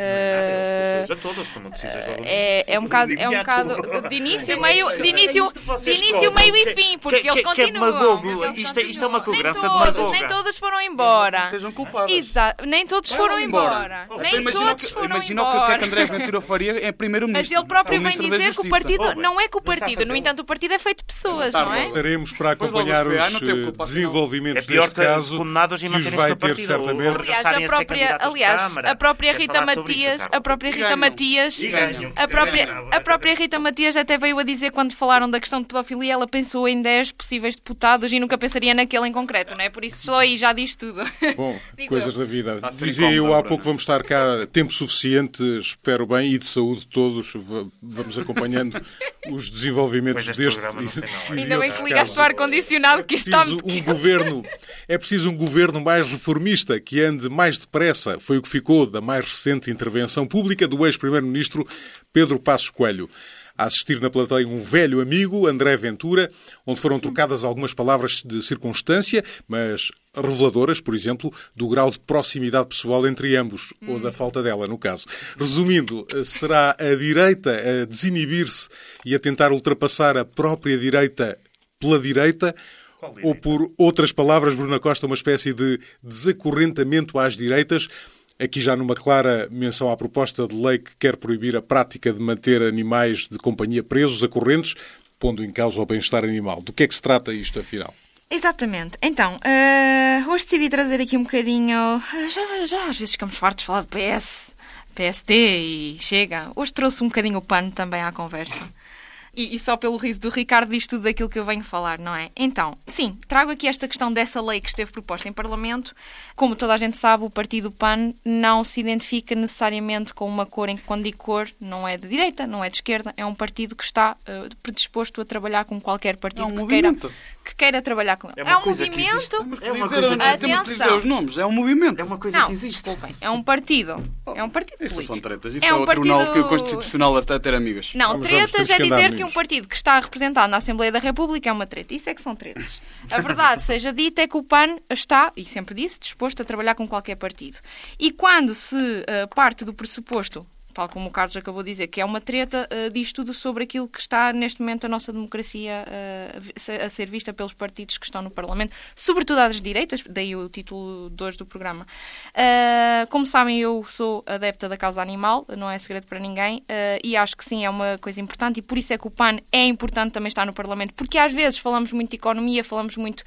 é, nada, a todos, como é, é um bocado, é um bocado de início, meio, de início, de início, meio e fim, porque que, eles que, continuam. Que é eles isto, isto é uma cobrança nem de todos, demagoga. nem todos foram embora. Estejam culpados. Exato, nem todos Vai foram embora. embora. Nem Imagina todos que, foram imagina embora. Imagina o que é que André Ventura faria é primeiro-ministro. Mas ele próprio é o vem ministro dizer que o partido Oh, não é com o partido. No entanto, o partido é feito de pessoas, Tá, não é? Estaremos para Depois acompanhar logo se vê. Ah, os não tem culpa, desenvolvimentos é pior deste que caso, condenados e que os manterem-se vai no ter partido. certamente. Aliás, a própria, aliás, a própria Rita Matias, a própria Rita Matias, a própria, a própria Rita Matias até veio a dizer, quando falaram da questão de pedofilia, ela pensou em dez possíveis deputados e nunca pensaria naquele em concreto, não é? Por isso só aí já diz tudo. Bom, coisas eu. da vida. Tá Dizia eu há pouco, vamos estar cá tempo suficiente, espero bem, e de saúde todos, vamos acompanhando os desenvolvimentos deste e, e ainda bem que ligaste o ar-condicionado, que isto está muito um governo É preciso um governo mais reformista, que ande mais depressa. Foi o que ficou da mais recente intervenção pública do ex-primeiro-ministro Pedro Passos Coelho. A assistir na plateia um velho amigo, André Ventura, onde foram trocadas algumas palavras de circunstância, mas reveladoras, por exemplo, do grau de proximidade pessoal entre ambos, hum. ou da falta dela, no caso. Resumindo, será a direita a desinibir-se e a tentar ultrapassar a própria direita pela direita, ou, por outras palavras, Bruna Costa, uma espécie de desacorrentamento às direitas, aqui já numa clara menção à proposta de lei que quer proibir a prática de manter animais de companhia presos a correntes, pondo em causa o bem-estar animal. Do que é que se trata isto, afinal? Exatamente. Então, uh, hoje decidi trazer aqui um bocadinho... Já, já às vezes ficamos fartos de falar de P S, P S T e Chega. Hoje trouxe um bocadinho o pano também à conversa. E, e só pelo riso do Ricardo diz tudo daquilo que eu venho falar, não é? Então, sim, trago aqui esta questão dessa lei que esteve proposta em Parlamento. Como toda a gente sabe, o partido P A N não se identifica necessariamente com uma cor, em que quando digo cor não é de direita, não é de esquerda, é um partido que está uh, predisposto a trabalhar com qualquer partido é um que, queira, movimento. que queira trabalhar com ele. É, é um movimento... É uma coisa que temos de dizer os nomes, é um movimento. É uma coisa não, que existe. Desculpem, é um partido. É um partido Isso político. são tretas. Isso é, é um o partido... Tribunal Constitucional a ter amigas. Não, vamos, tretas vamos, é que dizer que um unidos. partido que está representado na Assembleia da República é uma treta. Isso é que são tretas. A verdade seja dita é que o P A N está, e sempre disse, disposto a trabalhar com qualquer partido. E quando se uh, parte do pressuposto, tal como o Carlos acabou de dizer, que é uma treta, uh, diz tudo sobre aquilo que está neste momento a nossa democracia uh, a ser vista pelos partidos que estão no Parlamento, sobretudo às direitas, daí o título de hoje do programa. Uh, como sabem, eu sou adepta da causa animal, não é segredo para ninguém, uh, e acho que sim, é uma coisa importante, e por isso é que o P A N é importante também estar no Parlamento, porque às vezes falamos muito de economia, falamos muito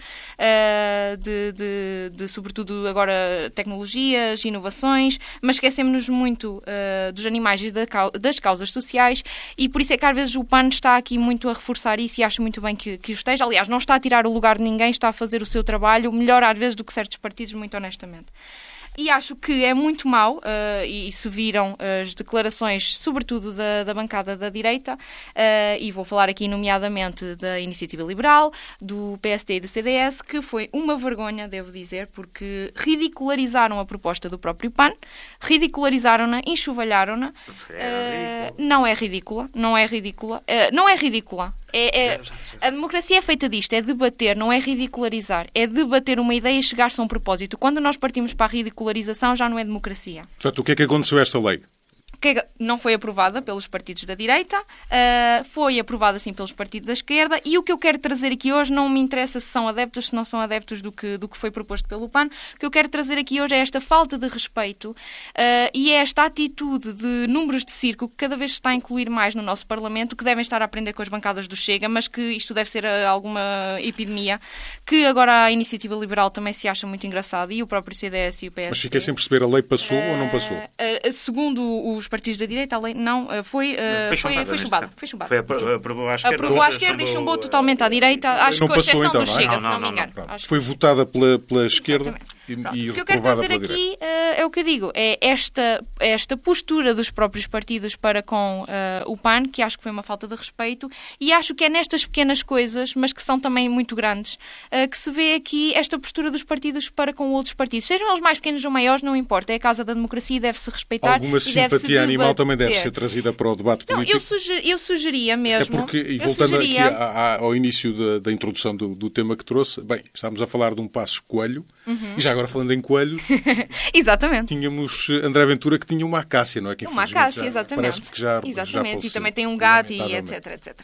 uh, de, de, de, sobretudo agora, tecnologias, inovações, mas esquecemos-nos muito uh, dos animais e das causas sociais, e por isso é que às vezes o P A N está aqui muito a reforçar isso, e acho muito bem que, que o esteja. Aliás, não está a tirar o lugar de ninguém, está a fazer o seu trabalho melhor às vezes do que certos partidos, muito honestamente. E acho que é muito mau, uh, e se viram as declarações, sobretudo da, da bancada da direita, uh, e vou falar aqui nomeadamente da Iniciativa Liberal, do P S D e do C D S, que foi uma vergonha, devo dizer, porque ridicularizaram a proposta do próprio P A N, ridicularizaram-na, enxovalharam-na. Uh, não é ridícula, não é ridícula, uh, não é ridícula. É, é, a democracia é feita disto, é debater, não é ridicularizar. É debater uma ideia e chegar-se a um propósito. Quando nós partimos para a ridicularização, já não é democracia. Portanto, o que é que aconteceu a esta lei? Que não foi aprovada pelos partidos da direita, uh, foi aprovada sim pelos partidos da esquerda, e o que eu quero trazer aqui hoje não me interessa se são adeptos, se não são adeptos do que, do que foi proposto pelo P A N. O que eu quero trazer aqui hoje é esta falta de respeito uh, e é esta atitude de números de circo que cada vez se está a incluir mais no nosso Parlamento, que devem estar a aprender com as bancadas do Chega, mas que isto deve ser alguma epidemia, que agora a Iniciativa Liberal também se acha muito engraçada, e o próprio C D S e o P S D. Mas fiquei sem perceber, a lei passou uh, ou não passou? Uh, uh, segundo os partidos da direita, a lei não foi, uh, foi, chumbada, foi, chumbada, foi chumbada. Foi aprovou à esquerda. Aprovou à esquerda e chumbou totalmente à direita. Acho não que com exceção então, do não, Chega, não, se não, não, me engano. Não, Acho foi que... votada pela, pela esquerda e, e o que eu quero reprovada trazer pela aqui direita. uh, é o que eu digo, é esta, esta postura dos próprios partidos para com uh, o P A N, que acho que foi uma falta de respeito, e acho que é nestas pequenas coisas, mas que são também muito grandes, uh, que se vê aqui esta postura dos partidos para com outros partidos. Sejam eles mais pequenos ou maiores, não importa, é a casa da democracia e deve-se respeitar. Alguma e simpatia deve-se animal também deve ser trazida para o debate não, político. Eu, suger, eu sugeria mesmo... É porque, e eu voltando sugeria... aqui a, a, ao início da, da introdução do, do tema que trouxe, bem, estamos a falar de um Passos Coelho, uhum. e já agora falando em coelhos, exatamente. Tínhamos André Ventura que tinha uma acácia, não é? Que uma acácia, já, exatamente. Parece que já, exatamente, já e também tem um gato e etc, etcétera.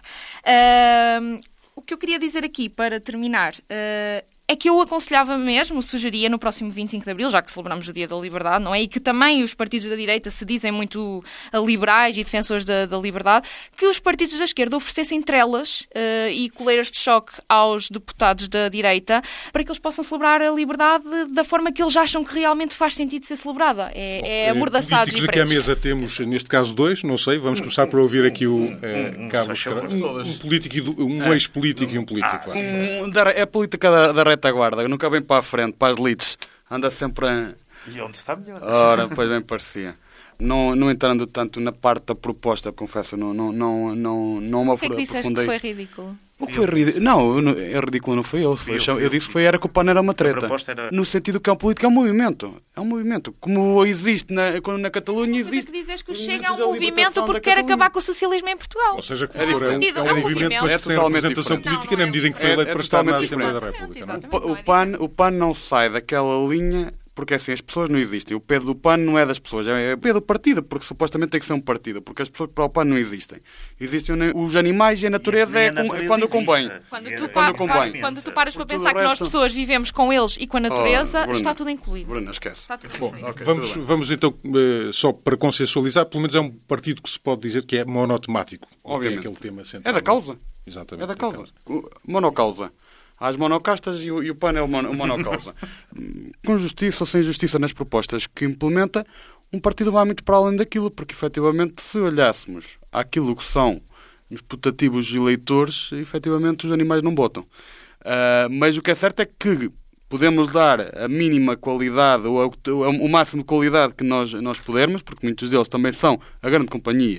Uh, o que eu queria dizer aqui, para terminar... Uh, é que eu aconselhava mesmo, sugeria no próximo vinte e cinco de Abril, já que celebramos o Dia da Liberdade, não é? E que também os partidos da direita se dizem muito liberais e defensores da, da liberdade, que os partidos da esquerda oferecessem trelas uh, e coleiras de choque aos deputados da direita para que eles possam celebrar a liberdade da forma que eles acham que realmente faz sentido ser celebrada. É, Bom, é amordaçados e presos. Aqui à mesa temos, neste caso, dois, não sei, vamos começar por ouvir aqui o uh, Carlos, um, um político, e um ex-político e um político. Ah, um, é a política da, da retaguarda, nunca vem para a frente, para as leads, anda sempre a... E onde está melhor? Ora, pois bem parecia. Não, não entrando tanto na parte da proposta, confesso, não, não, não, não, não me aprofundei. O que é que disseste que foi ridículo? O que foi ridículo? Não, não, é ridículo, não foi eu. Foi, eu, eu disse que foi, era que o P A N era uma treta. Era... No sentido que é um político, é um movimento. É um movimento. Como existe na, na Catalunha, existe... Mas é que dizes que o Chega é um movimento porque quer acabar com o socialismo em Portugal. Ou seja, que é, for, é, um, é um movimento, mas que tem representação política na medida em que foi eleito para estar na Assembleia da República. O P A N, o P A N não sai daquela linha... Porque assim, as pessoas não existem. O P do P A N não é das pessoas, é o P do partido, porque supostamente tem que ser um partido, porque as pessoas para o P A N não existem. Existem os animais e a natureza, e a natureza é quando convém. Quando tu, pa quando, quando tu paras para pensar que nós pessoas vivemos com eles e com a natureza, oh, Bruna, está tudo incluído. Bruna, esquece. Está tudo Bom, okay, vamos, vamos então, só para consensualizar, pelo menos é um partido que se pode dizer que é monotemático. Obviamente. Tem aquele tema central. É da causa. Exatamente. É da causa. causa. Monocausa. Há as monocastas e o, e o P A N é o, mono, o monocausa. Com justiça ou sem justiça nas propostas que implementa, um partido vai muito para além daquilo, porque efetivamente se olhássemos àquilo que são os putativos eleitores, efetivamente os animais não votam. Uh, mas o que é certo é que podemos dar a mínima qualidade, ou a, o máximo de qualidade que nós, nós pudermos, porque muitos deles também são a grande companhia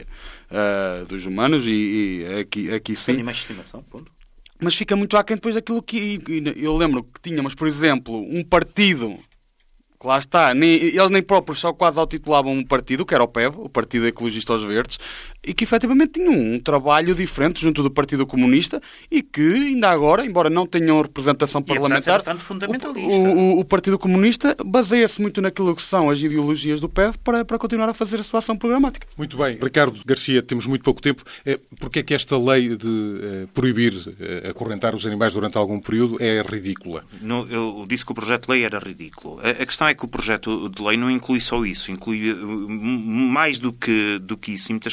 uh, dos humanos, e, e aqui, aqui sim. Animais de estimação, ponto. Mas fica muito aquém depois daquilo que... Eu lembro que tínhamos, por exemplo, um partido... Que lá está, nem, eles nem próprios só quase autitulavam um partido, que era o P E V, o Partido Ecologista aos Verdes, e que efetivamente tinham um trabalho diferente junto do Partido Comunista e que ainda agora, embora não tenham representação e parlamentar, fundamentalista. O, o, o Partido Comunista baseia-se muito naquilo que são as ideologias do P E V para, para continuar a fazer a sua ação programática. Muito bem. Ricardo Garcia, temos muito pouco tempo. Porquê é que esta lei de eh, proibir eh, acorrentar os animais durante algum período é ridícula? No, eu disse que o projeto de lei era ridículo. A, a questão é que o projeto de lei não inclui só isso, inclui mais do que, do que isso, e muitas coisas estão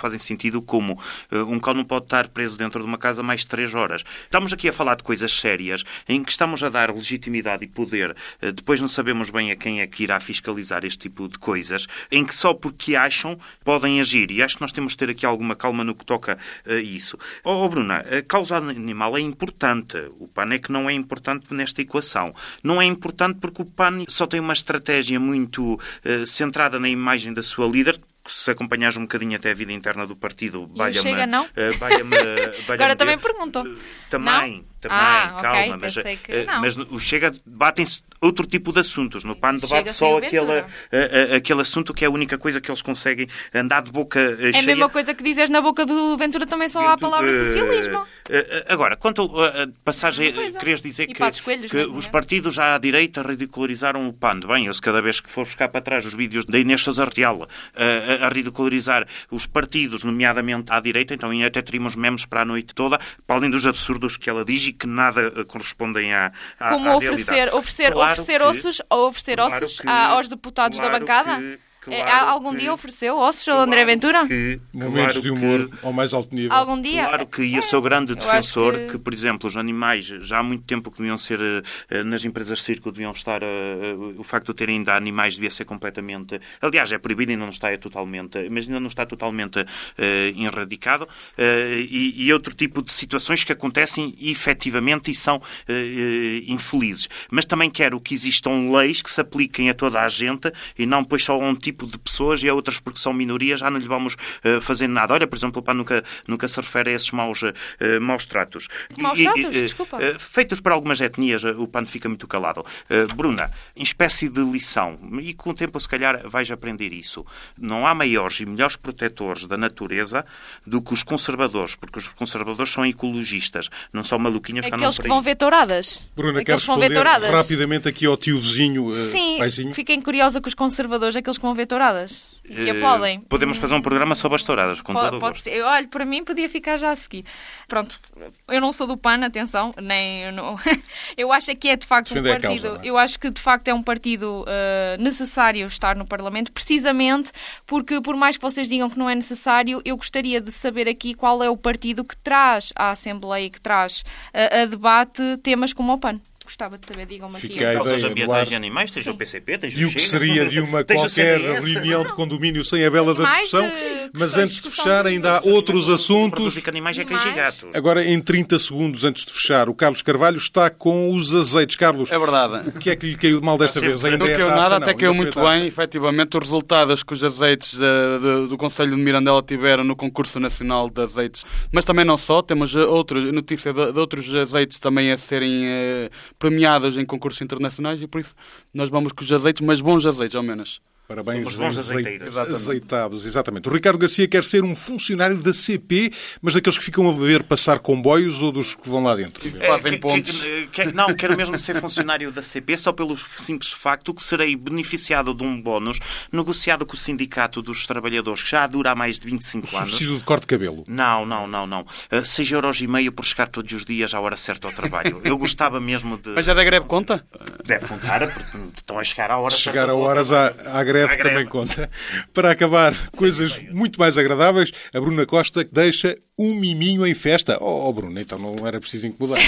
fazem sentido, como uh, um cão não pode estar preso dentro de uma casa mais de três horas. Estamos aqui a falar de coisas sérias, em que estamos a dar legitimidade e poder, uh, depois não sabemos bem a quem é que irá fiscalizar este tipo de coisas, em que só porque acham podem agir. E acho que nós temos de ter aqui alguma calma no que toca a isso. Oh, oh Bruna, a causa animal é importante. O P A N é que não é importante nesta equação. Não é importante porque o P A N só tem uma estratégia muito uh, centrada na imagem da sua líder. Se acompanhares um bocadinho até a vida interna do partido, valha-me... Chega, não? Uh, valha-me, valha-me Agora também perguntam. Uh, também, não? também, ah, calma. Okay, mas, pensei que uh, não. mas o Chega debatem-se outro tipo de assuntos. No P A N debate só aquele, uh, uh, aquele assunto que é a única coisa que eles conseguem andar de boca uh, cheia. É a mesma coisa que dizes na boca do Ventura, também só há a palavra uh, socialismo. Uh, uh, agora, quanto à uh, passagem, uh, querias dizer e que, Coelhos, que os partidos já à direita ridicularizaram o P A N. Bem, eu se cada vez que for buscar para trás os vídeos da Inês Sousa Real uh, a, a ridicularizar os partidos, nomeadamente à direita, então até teríamos memes para a noite toda, para além dos absurdos que ela diz e que nada correspondem à, à, Como à oferecer, realidade. oferecer, Claro oferecer que, ossos, ou oferecer claro ossos que, aos deputados claro da bancada? Que, É, claro algum que, dia ofereceu ossos ao claro André Ventura? Que, Momentos claro de humor que, ao mais alto nível. Algum dia? Claro que eu é, sou grande eu defensor que... que, por exemplo, os animais já há muito tempo que deviam ser, nas empresas de circo, deviam estar, o facto de terem ainda animais devia ser completamente, aliás, é proibido e ainda não está é totalmente, mas ainda não está totalmente uh, erradicado, uh, e, e outro tipo de situações que acontecem efetivamente e são uh, infelizes. Mas também quero que existam leis que se apliquem a toda a gente e não depois só a um tipo de pessoas e a outras porque são minorias já não lhe vamos uh, fazer nada. Olha, por exemplo, o P A N nunca, nunca se refere a esses maus, uh, maus tratos. Maus e, tratos? Uh, Desculpa. Uh, feitos por algumas etnias, uh, o P A N fica muito calado. Uh, Bruna, em espécie de lição, e com o tempo se calhar vais aprender isso, não há maiores e melhores protetores da natureza do que os conservadores, porque os conservadores são ecologistas, não são maluquinhos que andam Aqueles por que aí. vão ver touradas. Bruna, Aqueles queres que vão ver responder touradas. rapidamente aqui ao tio vizinho, uh, Sim, paizinho? fiquem curiosa com os conservadores, aqueles que vão ver touradas. E que aplaudem. Uh, podemos fazer um programa sobre as touradas, com pode, todo o pode gosto. ser. Olha, para mim podia ficar já a seguir. Pronto, eu não sou do P A N, atenção, nem... Eu, não... eu acho que é de facto Defender um partido... Causa, eu acho que de facto é um partido uh, necessário estar no Parlamento, precisamente porque por mais que vocês digam que não é necessário, eu gostaria de saber aqui qual é o partido que traz à Assembleia e que traz uh, a debate temas como o P A N. Gostava de saber, digam-me aqui. Fica a Causas ideia ambientais no ar. e animais, tens Sim. o P C P, tens o E o que Chega, seria de uma tens o qualquer C D S. reunião de condomínio sem a vela da Mais discussão, de mas questões antes de de fechar discussão ainda há de- outros Produzir assuntos. que animais é E cães e mais? gatos. Agora, em trinta segundos antes de fechar, o Carlos Carvalho está com os azeites. Carlos, É verdade. o que é que lhe caiu de mal desta Sim, vez? não Ainda Não é a caiu taxa? nada, Não, até ainda caiu foi a muito taxa. bem. Efetivamente, os resultados que os azeites uh, do, do Conselho de Mirandela tiveram no concurso nacional de azeites, mas também não só, temos uh, outros, notícia de, de outros azeites também a serem uh, premiados em concursos internacionais e por isso nós vamos com os azeites, mas bons azeites ao menos. Parabéns, Somos bons azei- azeiteiros. Exatamente. azeitados, exatamente. O Ricardo Garcia quer ser um funcionário da C P, mas daqueles que ficam a ver passar comboios ou dos que vão lá dentro? Fazem que- pontos. que- que- não, quero mesmo ser funcionário da C P só pelo simples facto que serei beneficiado de um bónus negociado com o Sindicato dos Trabalhadores, que já dura há mais de vinte e cinco anos. Subsídio de corte de cabelo. Não, não, não, não. Uh, seis euros e meio por chegar todos os dias à hora certa ao trabalho. Eu gostava mesmo de... Mas já da greve conta? Deve contar, porque estão a chegar à hora Se certa chegar a ao horas à, trabalho. à greve À greve. também conta. Para acabar, coisas muito mais agradáveis, a Bruna Costa deixa um miminho em festa. Oh, oh Bruna, então não era preciso incomodar.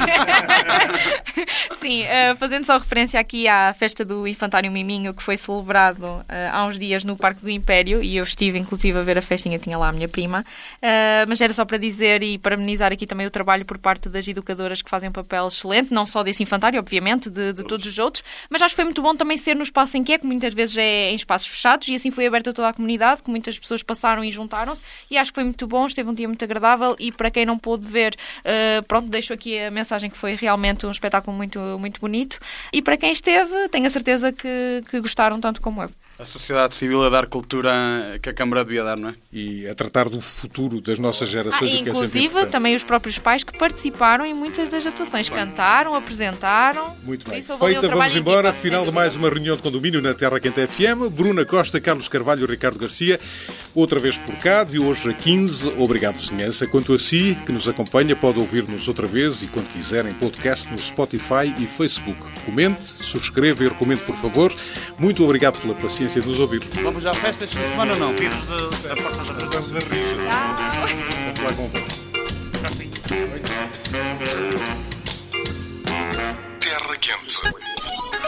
Sim, uh, fazendo só referência aqui à festa do Infantário Miminho, que foi celebrado uh, há uns dias no Parque do Império, e eu estive inclusive a ver a festinha, tinha lá a minha prima, uh, mas era só para dizer e parabenizar aqui também o trabalho por parte das educadoras que fazem um papel excelente, não só desse infantário, obviamente, de, de todos os outros, mas acho que foi muito bom também ser no espaço em que é, que muitas vezes é em espaços fechados, e assim foi aberto a toda a comunidade, que muitas pessoas passaram e juntaram-se, e acho que foi muito bom, esteve um dia muito agradável, e para quem não pôde ver, uh, pronto, deixo aqui a mensagem que foi realmente um espetáculo muito, muito bonito, e para quem esteve, tenho a certeza que, que gostaram tanto como eu. A sociedade civil a dar cultura que a Câmara devia dar, não é? E a tratar do futuro das nossas Ah, gerações. e o que é sempre inclusive importante. também os próprios pais que participaram em muitas das atuações, cantaram, apresentaram. Muito Por bem. isso houve ali um Feita, trabalho vamos em embora. equipa, Final sem de mais dúvida. uma reunião de condomínio na Terra Quente F M. Bruna Costa, Carlos Carvalho e Ricardo Garcia. Outra vez por cá, de hoje a quinze. Obrigado, vizinhança. Quanto a si, que nos acompanha, pode ouvir-nos outra vez e, quando quiser, em podcast no Spotify e Facebook. Comente, subscreva e recomende, por favor. Muito obrigado pela paciência paciência de nos ouvir. Vamos já à festa este fim de semana ou não? Pires da porta já Vamos a Rijas. Vamos lá convosco. está. Terra Quente.